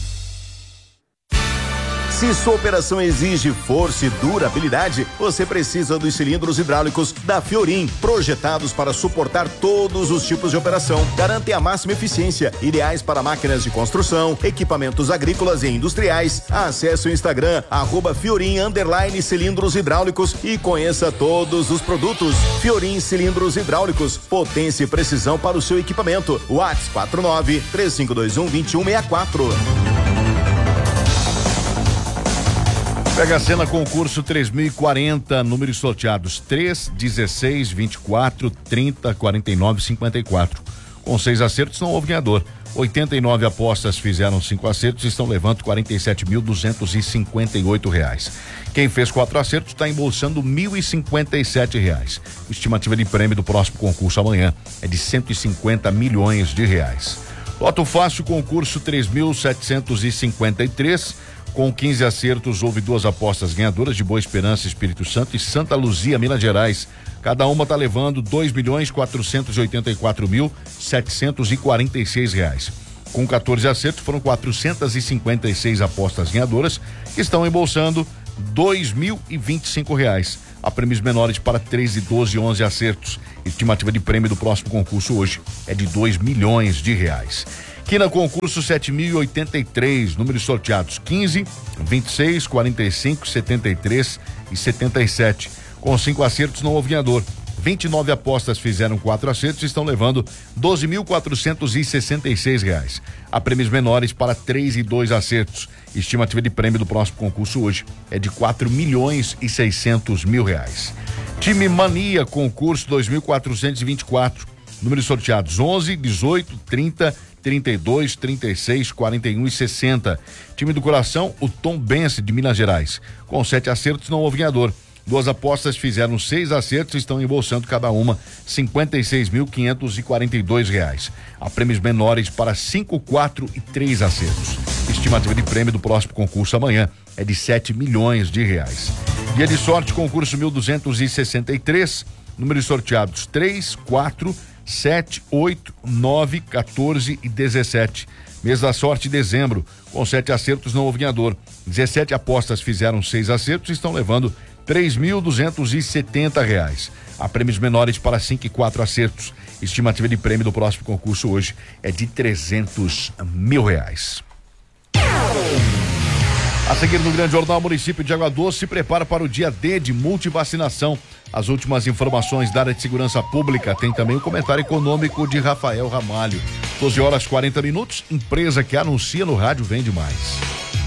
Se sua operação exige força e durabilidade, você precisa dos cilindros hidráulicos da Fiorim, projetados para suportar todos os tipos de operação. Garantem a máxima eficiência, ideais para máquinas de construção, equipamentos agrícolas e industriais. Acesse o Instagram, arroba Fiorim, underline cilindros hidráulicos e conheça todos os produtos. Fiorim Cilindros Hidráulicos, potência e precisão para o seu equipamento. WhatsApp quatro nove, três cinco dois um, dois um seis quatro. Pega a cena concurso três mil e quarenta, números sorteados três, dezesseis, vinte e quatro, trinta, quarenta e nove, cinquenta e quatro. Com seis acertos não houve ganhador. oitenta e nove apostas fizeram cinco acertos e estão levando quarenta e sete mil duzentos e cinquenta e oito reais. Quem fez quatro acertos está embolsando mil e cinquenta e sete reais. A estimativa de prêmio do próximo concurso amanhã é de cento e cinquenta milhões de reais. Loto Fácil, concurso três mil setecentos e cinquenta e três. Com quinze acertos, houve duas apostas ganhadoras de Boa Esperança, Espírito Santo e Santa Luzia, Minas Gerais. Cada uma está levando dois milhões quatrocentos e oitenta e quatro mil setecentos e quarenta e seis reais. Com quatorze acertos, foram quatrocentos e cinquenta e seis apostas ganhadoras que estão embolsando dois mil e vinte e cinco reais. Há prêmios menores para treze, doze e onze acertos. Estimativa de prêmio do próximo concurso hoje é de dois milhões de reais. Quina concurso sete mil e oitenta e três, números sorteados quinze, vinte e seis, quarenta e cinco, setenta e três e setenta e sete. Com cinco acertos não houve ganhador. vinte e nove apostas fizeram quatro acertos e estão levando doze mil quatrocentos e sessenta e seis reais. Há prêmios menores para três e dois acertos. Estimativa de prêmio do próximo concurso hoje é de quatro milhões e seiscentos mil reais. Time Mania concurso dois mil quatrocentos e vinte e quatro, números sorteados onze, dezoito, trinta, trinta e dois, trinta e seis, quarenta e um e sessenta. Time do coração, o Tom Bense de Minas Gerais. Com sete acertos não houve ganhador. Duas apostas fizeram seis acertos e estão embolsando cada uma cinquenta e seis mil quinhentos e quarenta e dois reais. Há prêmios menores para cinco, quatro e três acertos. Estimativa de prêmio do próximo concurso amanhã é de sete milhões de reais. Dia de sorte, concurso mil duzentos e sessenta e três, números sorteados três, quatro, sete, oito, nove, quatorze e dezessete. Mês da sorte, dezembro. Com sete acertos não houve ganhador. dezessete apostas fizeram seis acertos e estão levando três mil duzentos e setenta reais. Há prêmios menores para cinco e quatro acertos. Estimativa de prêmio do próximo concurso hoje é de trezentos mil reais. A seguir no Grande Jornal, município de Água Doce se prepara para o dia D de multivacinação. As últimas informações da área de segurança pública, tem também o comentário econômico de Rafael Ramalho. doze horas e quarenta minutos, empresa que anuncia no rádio vende mais.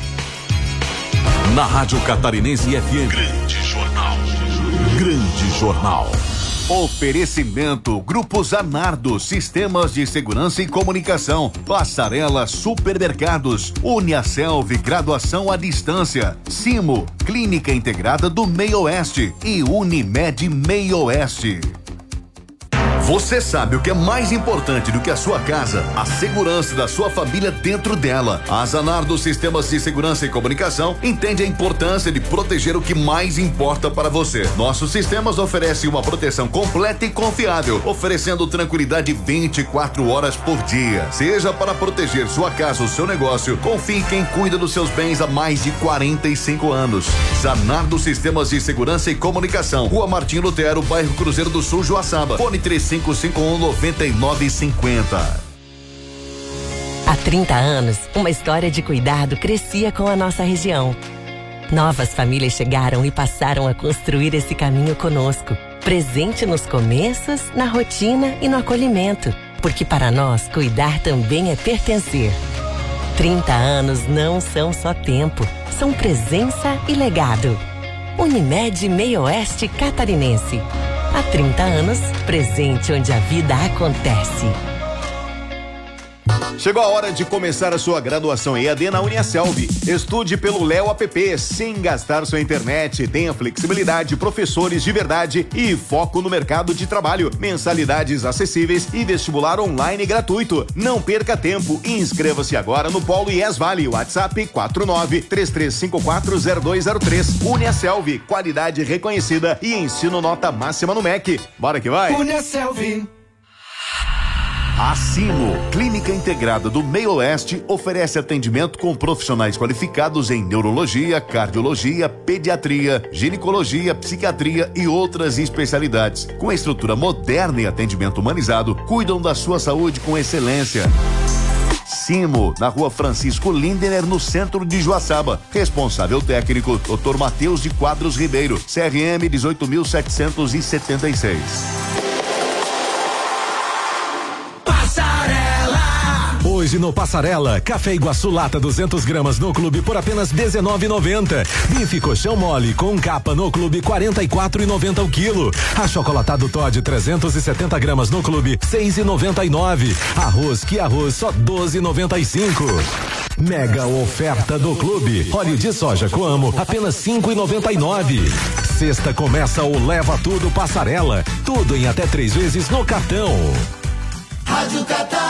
Na Rádio Catarinense F M. Grande Jornal. Grande Jornal. Oferecimento Grupo Zanardo, Sistemas de Segurança e Comunicação, Passarela Supermercados, Uniaselv, Graduação à Distância, Simo, Clínica Integrada do Meio Oeste e Unimed Meio Oeste. Você sabe o que é mais importante do que a sua casa? A segurança da sua família dentro dela. A Zanardo Sistemas de Segurança e Comunicação entende a importância de proteger o que mais importa para você. Nossos sistemas oferecem uma proteção completa e confiável, oferecendo tranquilidade vinte e quatro horas por dia. Seja para proteger sua casa ou seu negócio, confie em quem cuida dos seus bens há mais de quarenta e cinco anos. Zanardo Sistemas de Segurança e Comunicação, Rua Martim Lutero, bairro Cruzeiro do Sul, Joaçaba. Fone três cinco cinco um, nove nove cinco zero. Há trinta anos, uma história de cuidado crescia com a nossa região. Novas famílias chegaram e passaram a construir esse caminho conosco, presente nos começos, na rotina e no acolhimento, porque para nós cuidar também é pertencer. trinta anos não são só tempo, são presença e legado. Unimed Meio Oeste Catarinense. Há trinta anos, presente onde a vida acontece. Chegou a hora de começar a sua graduação E A D na Uniaselv. Estude pelo Léo App, sem gastar sua internet. Tenha flexibilidade, professores de verdade e foco no mercado de trabalho. Mensalidades acessíveis e vestibular online gratuito. Não perca tempo e inscreva-se agora no Polo I E S Vale. WhatsApp quatro nove, três três cinco quatro, zero dois zero três. Uniaselv, qualidade reconhecida e ensino nota máxima no M E C. Bora que vai! Uniaselv. A Simo, Clínica Integrada do Meio Oeste, oferece atendimento com profissionais qualificados em neurologia, cardiologia, pediatria, ginecologia, psiquiatria e outras especialidades. Com estrutura moderna e atendimento humanizado, cuidam da sua saúde com excelência. Simo, na Rua Francisco Lindener, no centro de Joaçaba. Responsável técnico, doutor Matheus de Quadros Ribeiro, C R M dezoito mil setecentos e setenta e seis. Hoje no Passarela, Café Iguaçu Lata duzentos gramas no clube por apenas dezenove e noventa. Bife colchão mole com capa no clube quarenta e quatro e noventa o quilo. Achocolatado Toddy trezentos e setenta gramas no clube seis e noventa e nove. Arroz que arroz só doze e noventa e cinco. Mega oferta do clube. Óleo de soja Coamo apenas cinco e noventa e nove. Sexta começa o Leva Tudo Passarela. Tudo em até três vezes no cartão. Rádio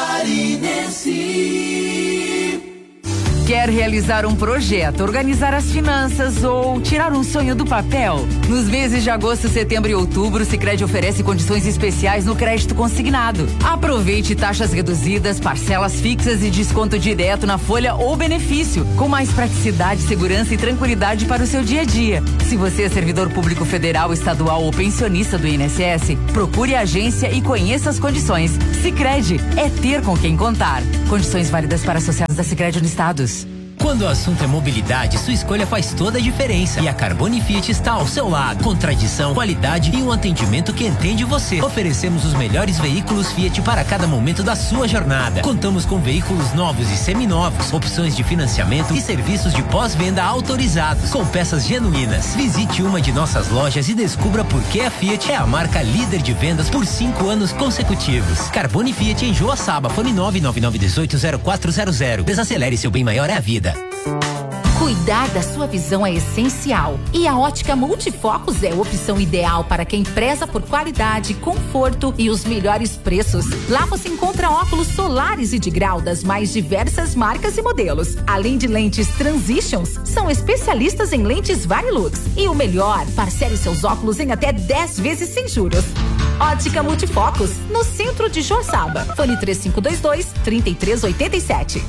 Catarinense. Quer realizar um projeto, organizar as finanças ou tirar um sonho do papel? Nos meses de agosto, setembro e outubro, o Sicredi oferece condições especiais no crédito consignado. Aproveite taxas reduzidas, parcelas fixas e desconto direto na folha ou benefício, com mais praticidade, segurança e tranquilidade para o seu dia a dia. Se você é servidor público federal, estadual ou pensionista do I N S S, procure a agência e conheça as condições. Sicredi é ter com quem contar. Condições válidas para associados da Sicredi Unistados. Quando o assunto é mobilidade, sua escolha faz toda a diferença. E a Carbone Fiat está ao seu lado, com tradição, qualidade e um atendimento que entende você. Oferecemos os melhores veículos Fiat para cada momento da sua jornada. Contamos com veículos novos e seminovos, opções de financiamento e serviços de pós-venda autorizados, com peças genuínas. Visite uma de nossas lojas e descubra por que a Fiat é a marca líder de vendas por cinco anos consecutivos. Carbone Fiat em Joaçaba, fone nove nove nove um oito zero quatro zero zero. Desacelere, seu bem maior é a vida. Cuidar da sua visão é essencial e a Ótica Multifocos é a opção ideal para quem preza por qualidade, conforto e os melhores preços. Lá você encontra óculos solares e de grau das mais diversas marcas e modelos. Além de lentes Transitions, são especialistas em lentes Varilux. E o melhor, parcele seus óculos em até dez vezes sem juros. Ótica Multifocos, no centro de Joaçaba. Fone três cinco dois dois, três três oito sete.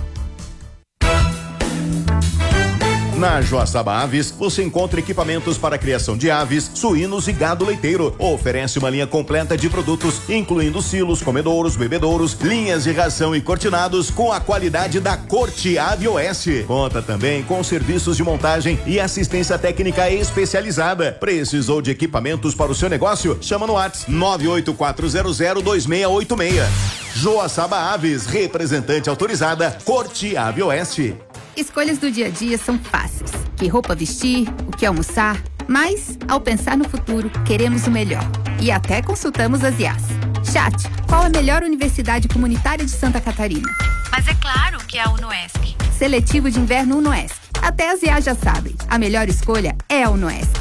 Na Joaçaba Aves, você encontra equipamentos para a criação de aves, suínos e gado leiteiro. Oferece uma linha completa de produtos, incluindo silos, comedouros, bebedouros, linhas de ração e cortinados com a qualidade da Corte Ave Oeste. Conta também com serviços de montagem e assistência técnica especializada. Precisou de equipamentos para o seu negócio? Chama no WhatsApp nove oito quatro zero zero dois seis oito seis. Joaçaba Aves, representante autorizada, Corte Ave Oeste. Escolhas do dia a dia são fáceis. Que roupa vestir, o que almoçar, mas, ao pensar no futuro, queremos o melhor. E até consultamos as I A S. Chat, qual a melhor universidade comunitária de Santa Catarina? Mas é claro que é a UNOESC. Seletivo de inverno UNOESC. Até as I A S já sabem. A melhor escolha é a UNOESC.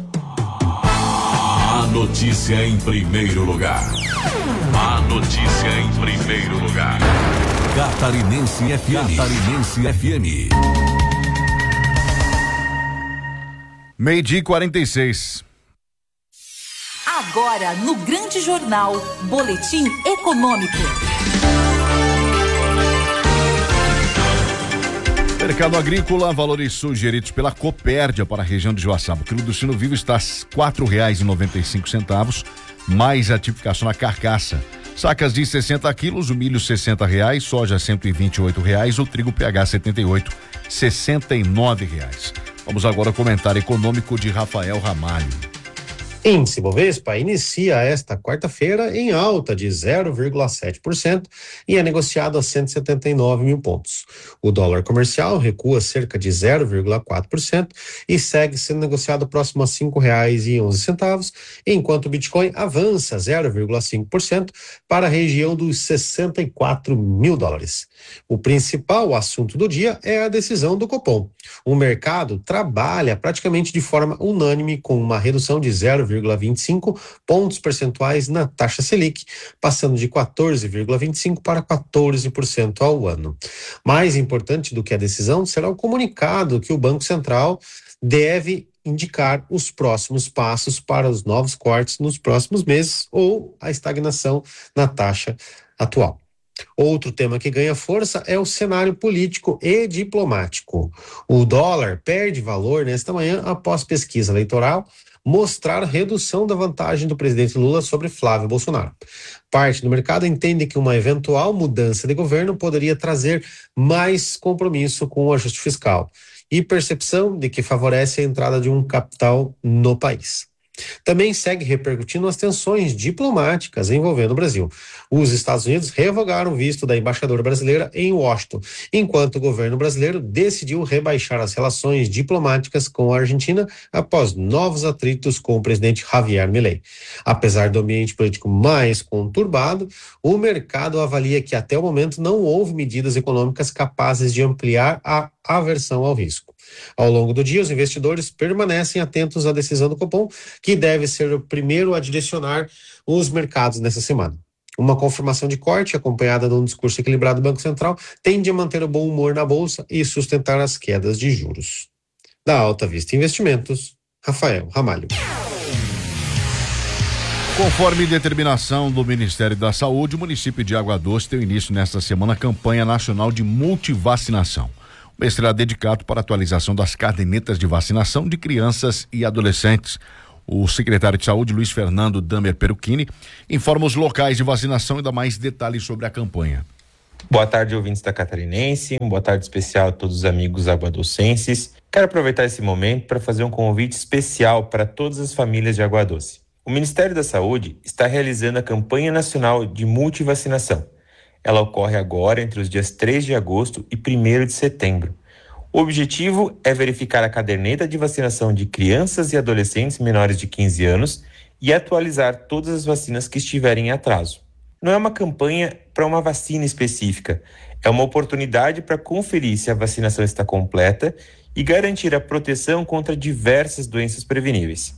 A notícia em primeiro lugar. A notícia em primeiro lugar. Catarinense F M. Catarinense F M. Meio-dia e quarenta e seis. Agora, no Grande Jornal, Boletim Econômico. Mercado agrícola, valores sugeridos pela Copérdia para a região de Joaçaba. O quilo do sino vivo está a quatro reais e noventa e cinco centavos, mais a tipificação na carcaça. Sacas de sessenta quilos, o milho sessenta reais, soja cento e vinte e oito reais, o trigo P H setenta e oito, sessenta e nove reais. Vamos agora ao comentário econômico de Rafael Ramalho. Índice Bovespa inicia esta quarta-feira em alta de zero vírgula sete por cento e é negociado a cento e setenta e nove mil pontos. O dólar comercial recua cerca de zero vírgula quatro por cento e segue sendo negociado próximo a cinco reais e onze centavos, enquanto o Bitcoin avança zero vírgula cinco por cento para a região dos sessenta e quatro mil dólares. O principal assunto do dia é a decisão do Copom. O mercado trabalha praticamente de forma unânime com uma redução de zero vírgula vinte e cinco pontos percentuais na taxa Selic, passando de quatorze vírgula vinte e cinco por cento para quatorze por cento ao ano. Mais importante do que a decisão será o comunicado que o Banco Central deve indicar os próximos passos para os novos cortes nos próximos meses ou a estagnação na taxa atual. Outro tema que ganha força é o cenário político e diplomático. O dólar perde valor nesta manhã após pesquisa eleitoral mostrar redução da vantagem do presidente Lula sobre Flávio Bolsonaro. Parte do mercado entende que uma eventual mudança de governo poderia trazer mais compromisso com o ajuste fiscal e percepção de que favorece a entrada de um capital no país. Também segue repercutindo as tensões diplomáticas envolvendo o Brasil. Os Estados Unidos revogaram o visto da embaixadora brasileira em Washington, enquanto o governo brasileiro decidiu rebaixar as relações diplomáticas com a Argentina após novos atritos com o presidente Javier Milei. Apesar do ambiente político mais conturbado, o mercado avalia que até o momento não houve medidas econômicas capazes de ampliar a aversão ao risco. Ao longo do dia, os investidores permanecem atentos à decisão do Copom, que deve ser o primeiro a direcionar os mercados nessa semana. Uma confirmação de corte, acompanhada de um discurso equilibrado do Banco Central, tende a manter o bom humor na Bolsa e sustentar as quedas de juros. Da Alta Vista Investimentos, Rafael Ramalho. Conforme determinação do Ministério da Saúde, o município de Água Doce tem início nesta semana a campanha nacional de multivacinação. O mês será dedicado para a atualização das cadernetas de vacinação de crianças e adolescentes. O secretário de Saúde, Luiz Fernando Damer Perucchini, informa os locais de vacinação e dá mais detalhes sobre a campanha. Boa tarde, ouvintes da Catarinense. Um boa tarde especial a todos os amigos aguadocenses. Quero aproveitar esse momento para fazer um convite especial para todas as famílias de Água Doce. O Ministério da Saúde está realizando a campanha nacional de multivacinação. Ela ocorre agora entre os dias três de agosto e primeiro de setembro. O objetivo é verificar a caderneta de vacinação de crianças e adolescentes menores de quinze anos e atualizar todas as vacinas que estiverem em atraso. Não é uma campanha para uma vacina específica, é uma oportunidade para conferir se a vacinação está completa e garantir a proteção contra diversas doenças preveníveis.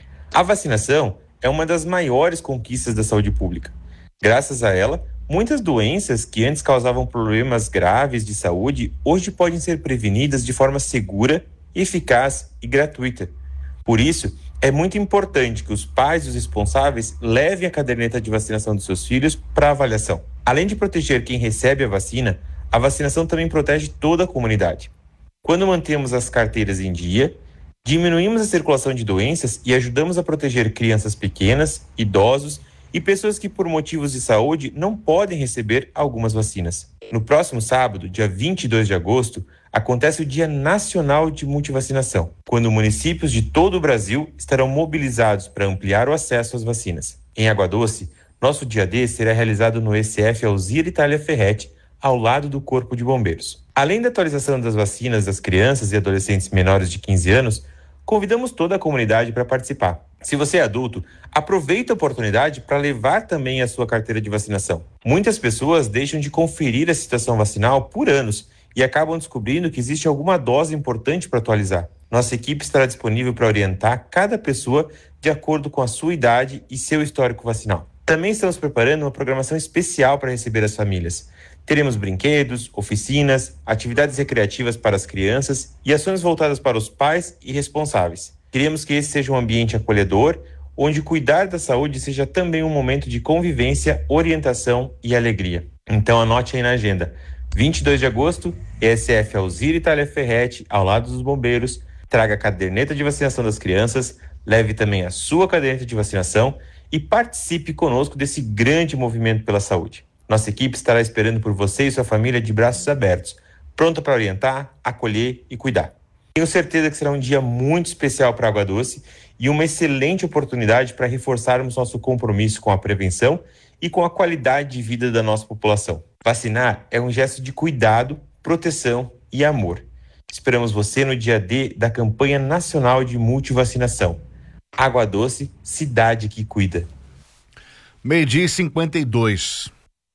A vacinação é uma das maiores conquistas da saúde pública. Graças a ela, muitas doenças que antes causavam problemas graves de saúde, hoje podem ser prevenidas de forma segura, eficaz e gratuita. Por isso, é muito importante que os pais e os responsáveis levem a caderneta de vacinação dos seus filhos para avaliação. Além de proteger quem recebe a vacina, a vacinação também protege toda a comunidade. Quando mantemos as carteiras em dia, diminuímos a circulação de doenças e ajudamos a proteger crianças pequenas, idosos e pessoas que por motivos de saúde não podem receber algumas vacinas. No próximo sábado, dia vinte e dois de agosto, acontece o Dia Nacional de Multivacinação, quando municípios de todo o Brasil estarão mobilizados para ampliar o acesso às vacinas. Em Água Doce, nosso dia D será realizado no E C F Alzira Itália Ferretti, ao lado do Corpo de Bombeiros. Além da atualização das vacinas das crianças e adolescentes menores de quinze anos, convidamos toda a comunidade para participar. Se você é adulto, aproveite a oportunidade para levar também a sua carteira de vacinação. Muitas pessoas deixam de conferir a situação vacinal por anos e acabam descobrindo que existe alguma dose importante para atualizar. Nossa equipe estará disponível para orientar cada pessoa de acordo com a sua idade e seu histórico vacinal. Também estamos preparando uma programação especial para receber as famílias. Teremos brinquedos, oficinas, atividades recreativas para as crianças e ações voltadas para os pais e responsáveis. Queremos que esse seja um ambiente acolhedor, onde cuidar da saúde seja também um momento de convivência, orientação e alegria. Então anote aí na agenda. vinte e dois de agosto, E S F Alzira Itália Ferretti, ao lado dos bombeiros. Traga a caderneta de vacinação das crianças, leve também a sua caderneta de vacinação e participe conosco desse grande movimento pela saúde. Nossa equipe estará esperando por você e sua família de braços abertos, pronta para orientar, acolher e cuidar. Tenho certeza que será um dia muito especial para Água Doce e uma excelente oportunidade para reforçarmos nosso compromisso com a prevenção e com a qualidade de vida da nossa população. Vacinar é um gesto de cuidado, proteção e amor. Esperamos você no dia D da campanha nacional de multivacinação. Água Doce, cidade que cuida. Meio-dia e cinquenta e dois.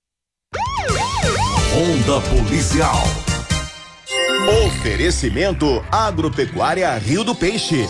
Onda Policial. Oferecimento Agropecuária Rio do Peixe.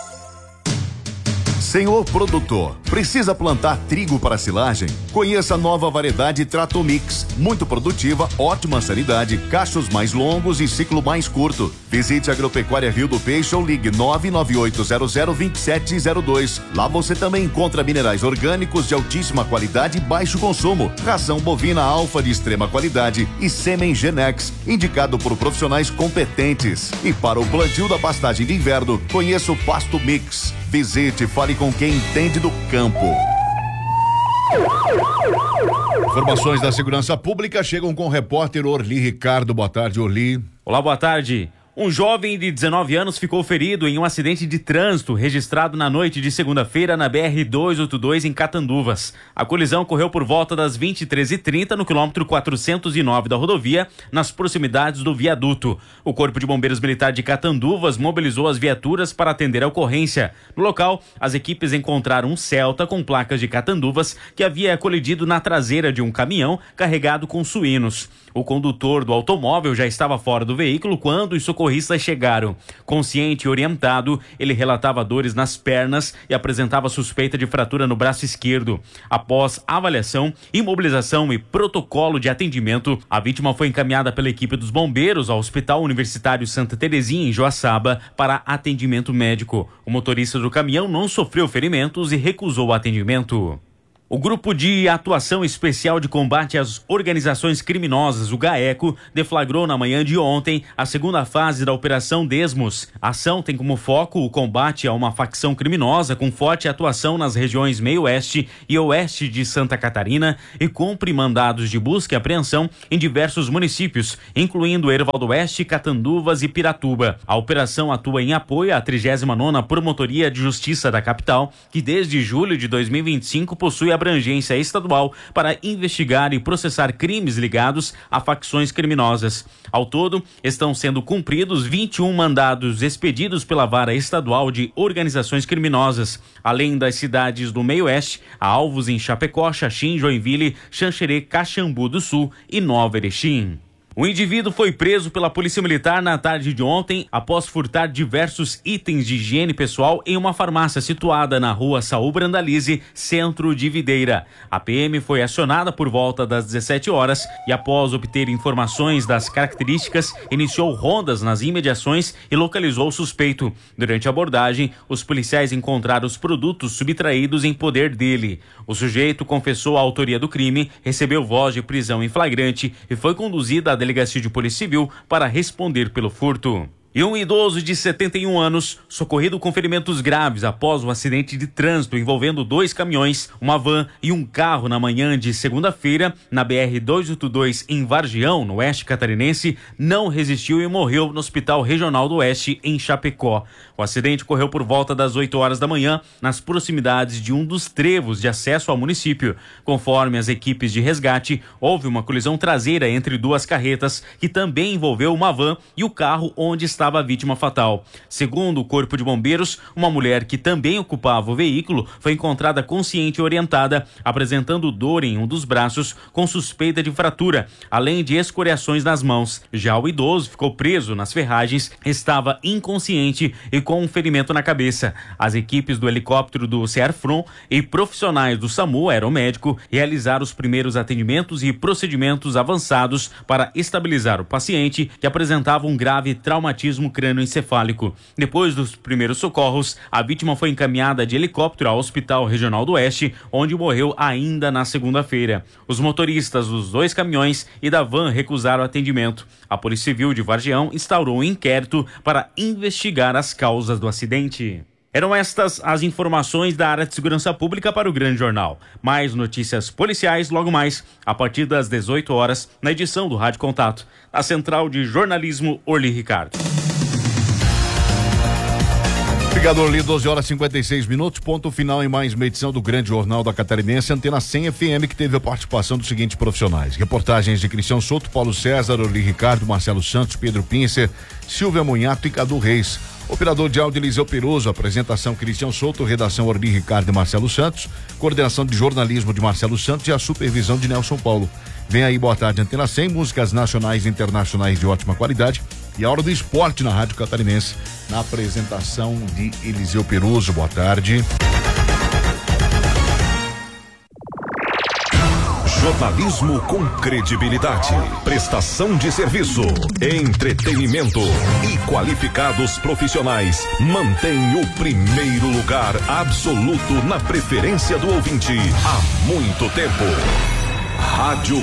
Senhor produtor, precisa plantar trigo para silagem? Conheça a nova variedade Tratomix, muito produtiva, ótima sanidade, cachos mais longos e ciclo mais curto. Visite a Agropecuária Rio do Peixe ou ligue nove nove oito zero zero dois sete zero dois. Lá você também encontra minerais orgânicos de altíssima qualidade e baixo consumo, ração bovina alfa de extrema qualidade e sêmen Genex, indicado por profissionais competentes. E para o plantio da pastagem de inverno, conheça o Pasto Mix. Visite e fale com quem entende do campo. Informações da segurança pública chegam com o repórter Orli Ricardo. Boa tarde, Orli. Olá, boa tarde. Um jovem de dezenove anos ficou ferido em um acidente de trânsito registrado na noite de segunda-feira na B R duzentos e oitenta e dois em Catanduvas. A colisão ocorreu por volta das vinte e três e trinta no quilômetro quatrocentos e nove da rodovia, nas proximidades do viaduto. O Corpo de Bombeiros Militar de Catanduvas mobilizou as viaturas para atender a ocorrência. No local, as equipes encontraram um Celta com placas de Catanduvas que havia colidido na traseira de um caminhão carregado com suínos. O condutor do automóvel já estava fora do veículo quando os socorristas chegaram. Consciente e orientado, ele relatava dores nas pernas e apresentava suspeita de fratura no braço esquerdo. Após avaliação, imobilização e protocolo de atendimento, a vítima foi encaminhada pela equipe dos bombeiros ao Hospital Universitário Santa Terezinha, em Joaçaba, para atendimento médico. O motorista do caminhão não sofreu ferimentos e recusou o atendimento. O Grupo de Atuação Especial de Combate às Organizações Criminosas, o GAECO, deflagrou na manhã de ontem a segunda fase da Operação Desmos. A ação tem como foco o combate a uma facção criminosa com forte atuação nas regiões meio-oeste e oeste de Santa Catarina e cumpre mandados de busca e apreensão em diversos municípios, incluindo Erval do Oeste, Catanduvas e Piratuba. A operação atua em apoio à trigésima nona Promotoria de Justiça da capital, que desde julho de dois mil e vinte e cinco possui abrangência estadual para investigar e processar crimes ligados a facções criminosas. Ao todo, estão sendo cumpridos vinte e um mandados expedidos pela Vara Estadual de Organizações Criminosas, além das cidades do Meio-Oeste, há alvos em Chapecó, Xaxim, Joinville, Xanxerê, Caxambu do Sul e Nova Erechim. O indivíduo foi preso pela Polícia Militar na tarde de ontem após furtar diversos itens de higiene pessoal em uma farmácia situada na rua Saul Brandalize, centro de Videira. A P M foi acionada por volta das dezessete horas e, após obter informações das características, iniciou rondas nas imediações e localizou o suspeito. Durante a abordagem, os policiais encontraram os produtos subtraídos em poder dele. O sujeito confessou a autoria do crime, recebeu voz de prisão em flagrante e foi conduzido à Delegacia de Polícia Civil para responder pelo furto. E um idoso de setenta e um anos, socorrido com ferimentos graves após um acidente de trânsito envolvendo dois caminhões, uma van e um carro na manhã de segunda-feira, na B R duzentos e oitenta e dois em Vargião, no oeste catarinense, não resistiu e morreu no Hospital Regional do Oeste, em Chapecó. O acidente ocorreu por volta das oito horas da manhã, nas proximidades de um dos trevos de acesso ao município. Conforme as equipes de resgate, houve uma colisão traseira entre duas carretas, que também envolveu uma van e o carro onde estava a vítima fatal. Segundo o Corpo de Bombeiros, uma mulher que também ocupava o veículo foi encontrada consciente e orientada, apresentando dor em um dos braços com suspeita de fratura, além de escoriações nas mãos. Já o idoso ficou preso nas ferragens, estava inconsciente e com um ferimento na cabeça. As equipes do helicóptero do Cearfron e profissionais do SAMU aeromédico realizaram os primeiros atendimentos e procedimentos avançados para estabilizar o paciente, que apresentava um grave traumatismo crânioencefálico. Depois dos primeiros socorros, a vítima foi encaminhada de helicóptero ao Hospital Regional do Oeste, onde morreu ainda na segunda-feira. Os motoristas dos dois caminhões e da van recusaram atendimento. A Polícia Civil de Vargião instaurou um inquérito para investigar as causas do acidente. Eram estas as informações da área de segurança pública para o Grande Jornal. Mais notícias policiais logo mais, a partir das dezoito horas, na edição do Rádio Contato, na Central de Jornalismo Orli Ricardo. Obrigado, Orli. doze horas e cinquenta e seis minutos, ponto final em mais uma edição do Grande Jornal da Catarinense, Antena cem F M, que teve a participação dos seguintes profissionais. Reportagens de Cristian Souto, Paulo César, Orli Ricardo, Marcelo Santos, Pedro Pincer, Silvia Munhato e Cadu Reis. Operador de áudio Eliseu Peruso, apresentação Cristian Souto, redação Orli Ricardo e Marcelo Santos, coordenação de jornalismo de Marcelo Santos e a supervisão de Nelson Paulo. Vem aí, boa tarde, Antena cem, músicas nacionais e internacionais de ótima qualidade e a hora do esporte na Rádio Catarinense, na apresentação de Eliseu Peruso. Boa tarde. Jornalismo com credibilidade, prestação de serviço, entretenimento e qualificados profissionais mantém o primeiro lugar absoluto na preferência do ouvinte há muito tempo. Rádio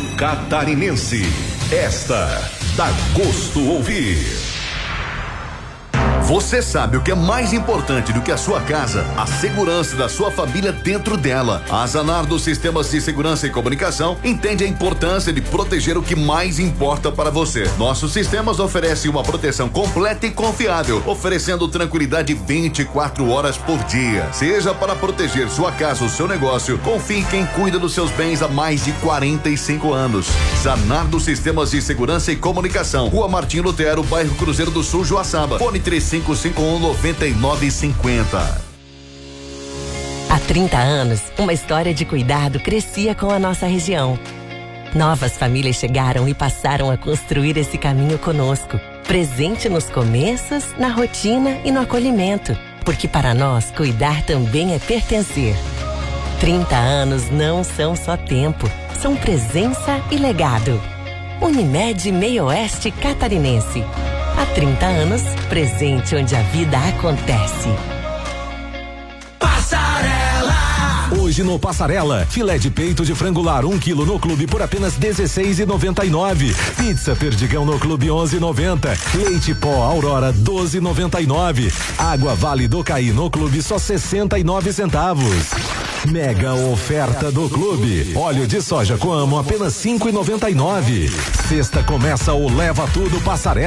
Catarinense, esta dá gosto ouvir. Você sabe o que é mais importante do que a sua casa? A segurança da sua família dentro dela. A Zanardo Sistemas de Segurança e Comunicação entende a importância de proteger o que mais importa para você. Nossos sistemas oferecem uma proteção completa e confiável, oferecendo tranquilidade vinte e quatro horas por dia. Seja para proteger sua casa ou seu negócio, confie em quem cuida dos seus bens há mais de quarenta e cinco anos. Zanardo Sistemas de Segurança e Comunicação, Rua Martim Lutero, bairro Cruzeiro do Sul, Joaçaba. Fone três cinco cinco um nove nove cinco zero. Há trinta anos, uma história de cuidado crescia com a nossa região. Novas famílias chegaram e passaram a construir esse caminho conosco, presente nos começos, na rotina e no acolhimento, porque para nós cuidar também é pertencer. trinta anos não são só tempo, são presença e legado. Unimed Meio Oeste Catarinense. Há trinta anos, presente onde a vida acontece. Hoje no Passarela, filé de peito de frango lar um quilo no clube por apenas dezesseis e noventa e nove. Pizza Perdigão no clube onze e noventa. Leite pó Aurora doze e noventa e nove. Água Vale do Caí no clube só sessenta e nove centavos. Mega oferta do clube. Óleo de soja Coamo apenas cinco e noventa e nove. Sexta começa o Leva Tudo Passarela.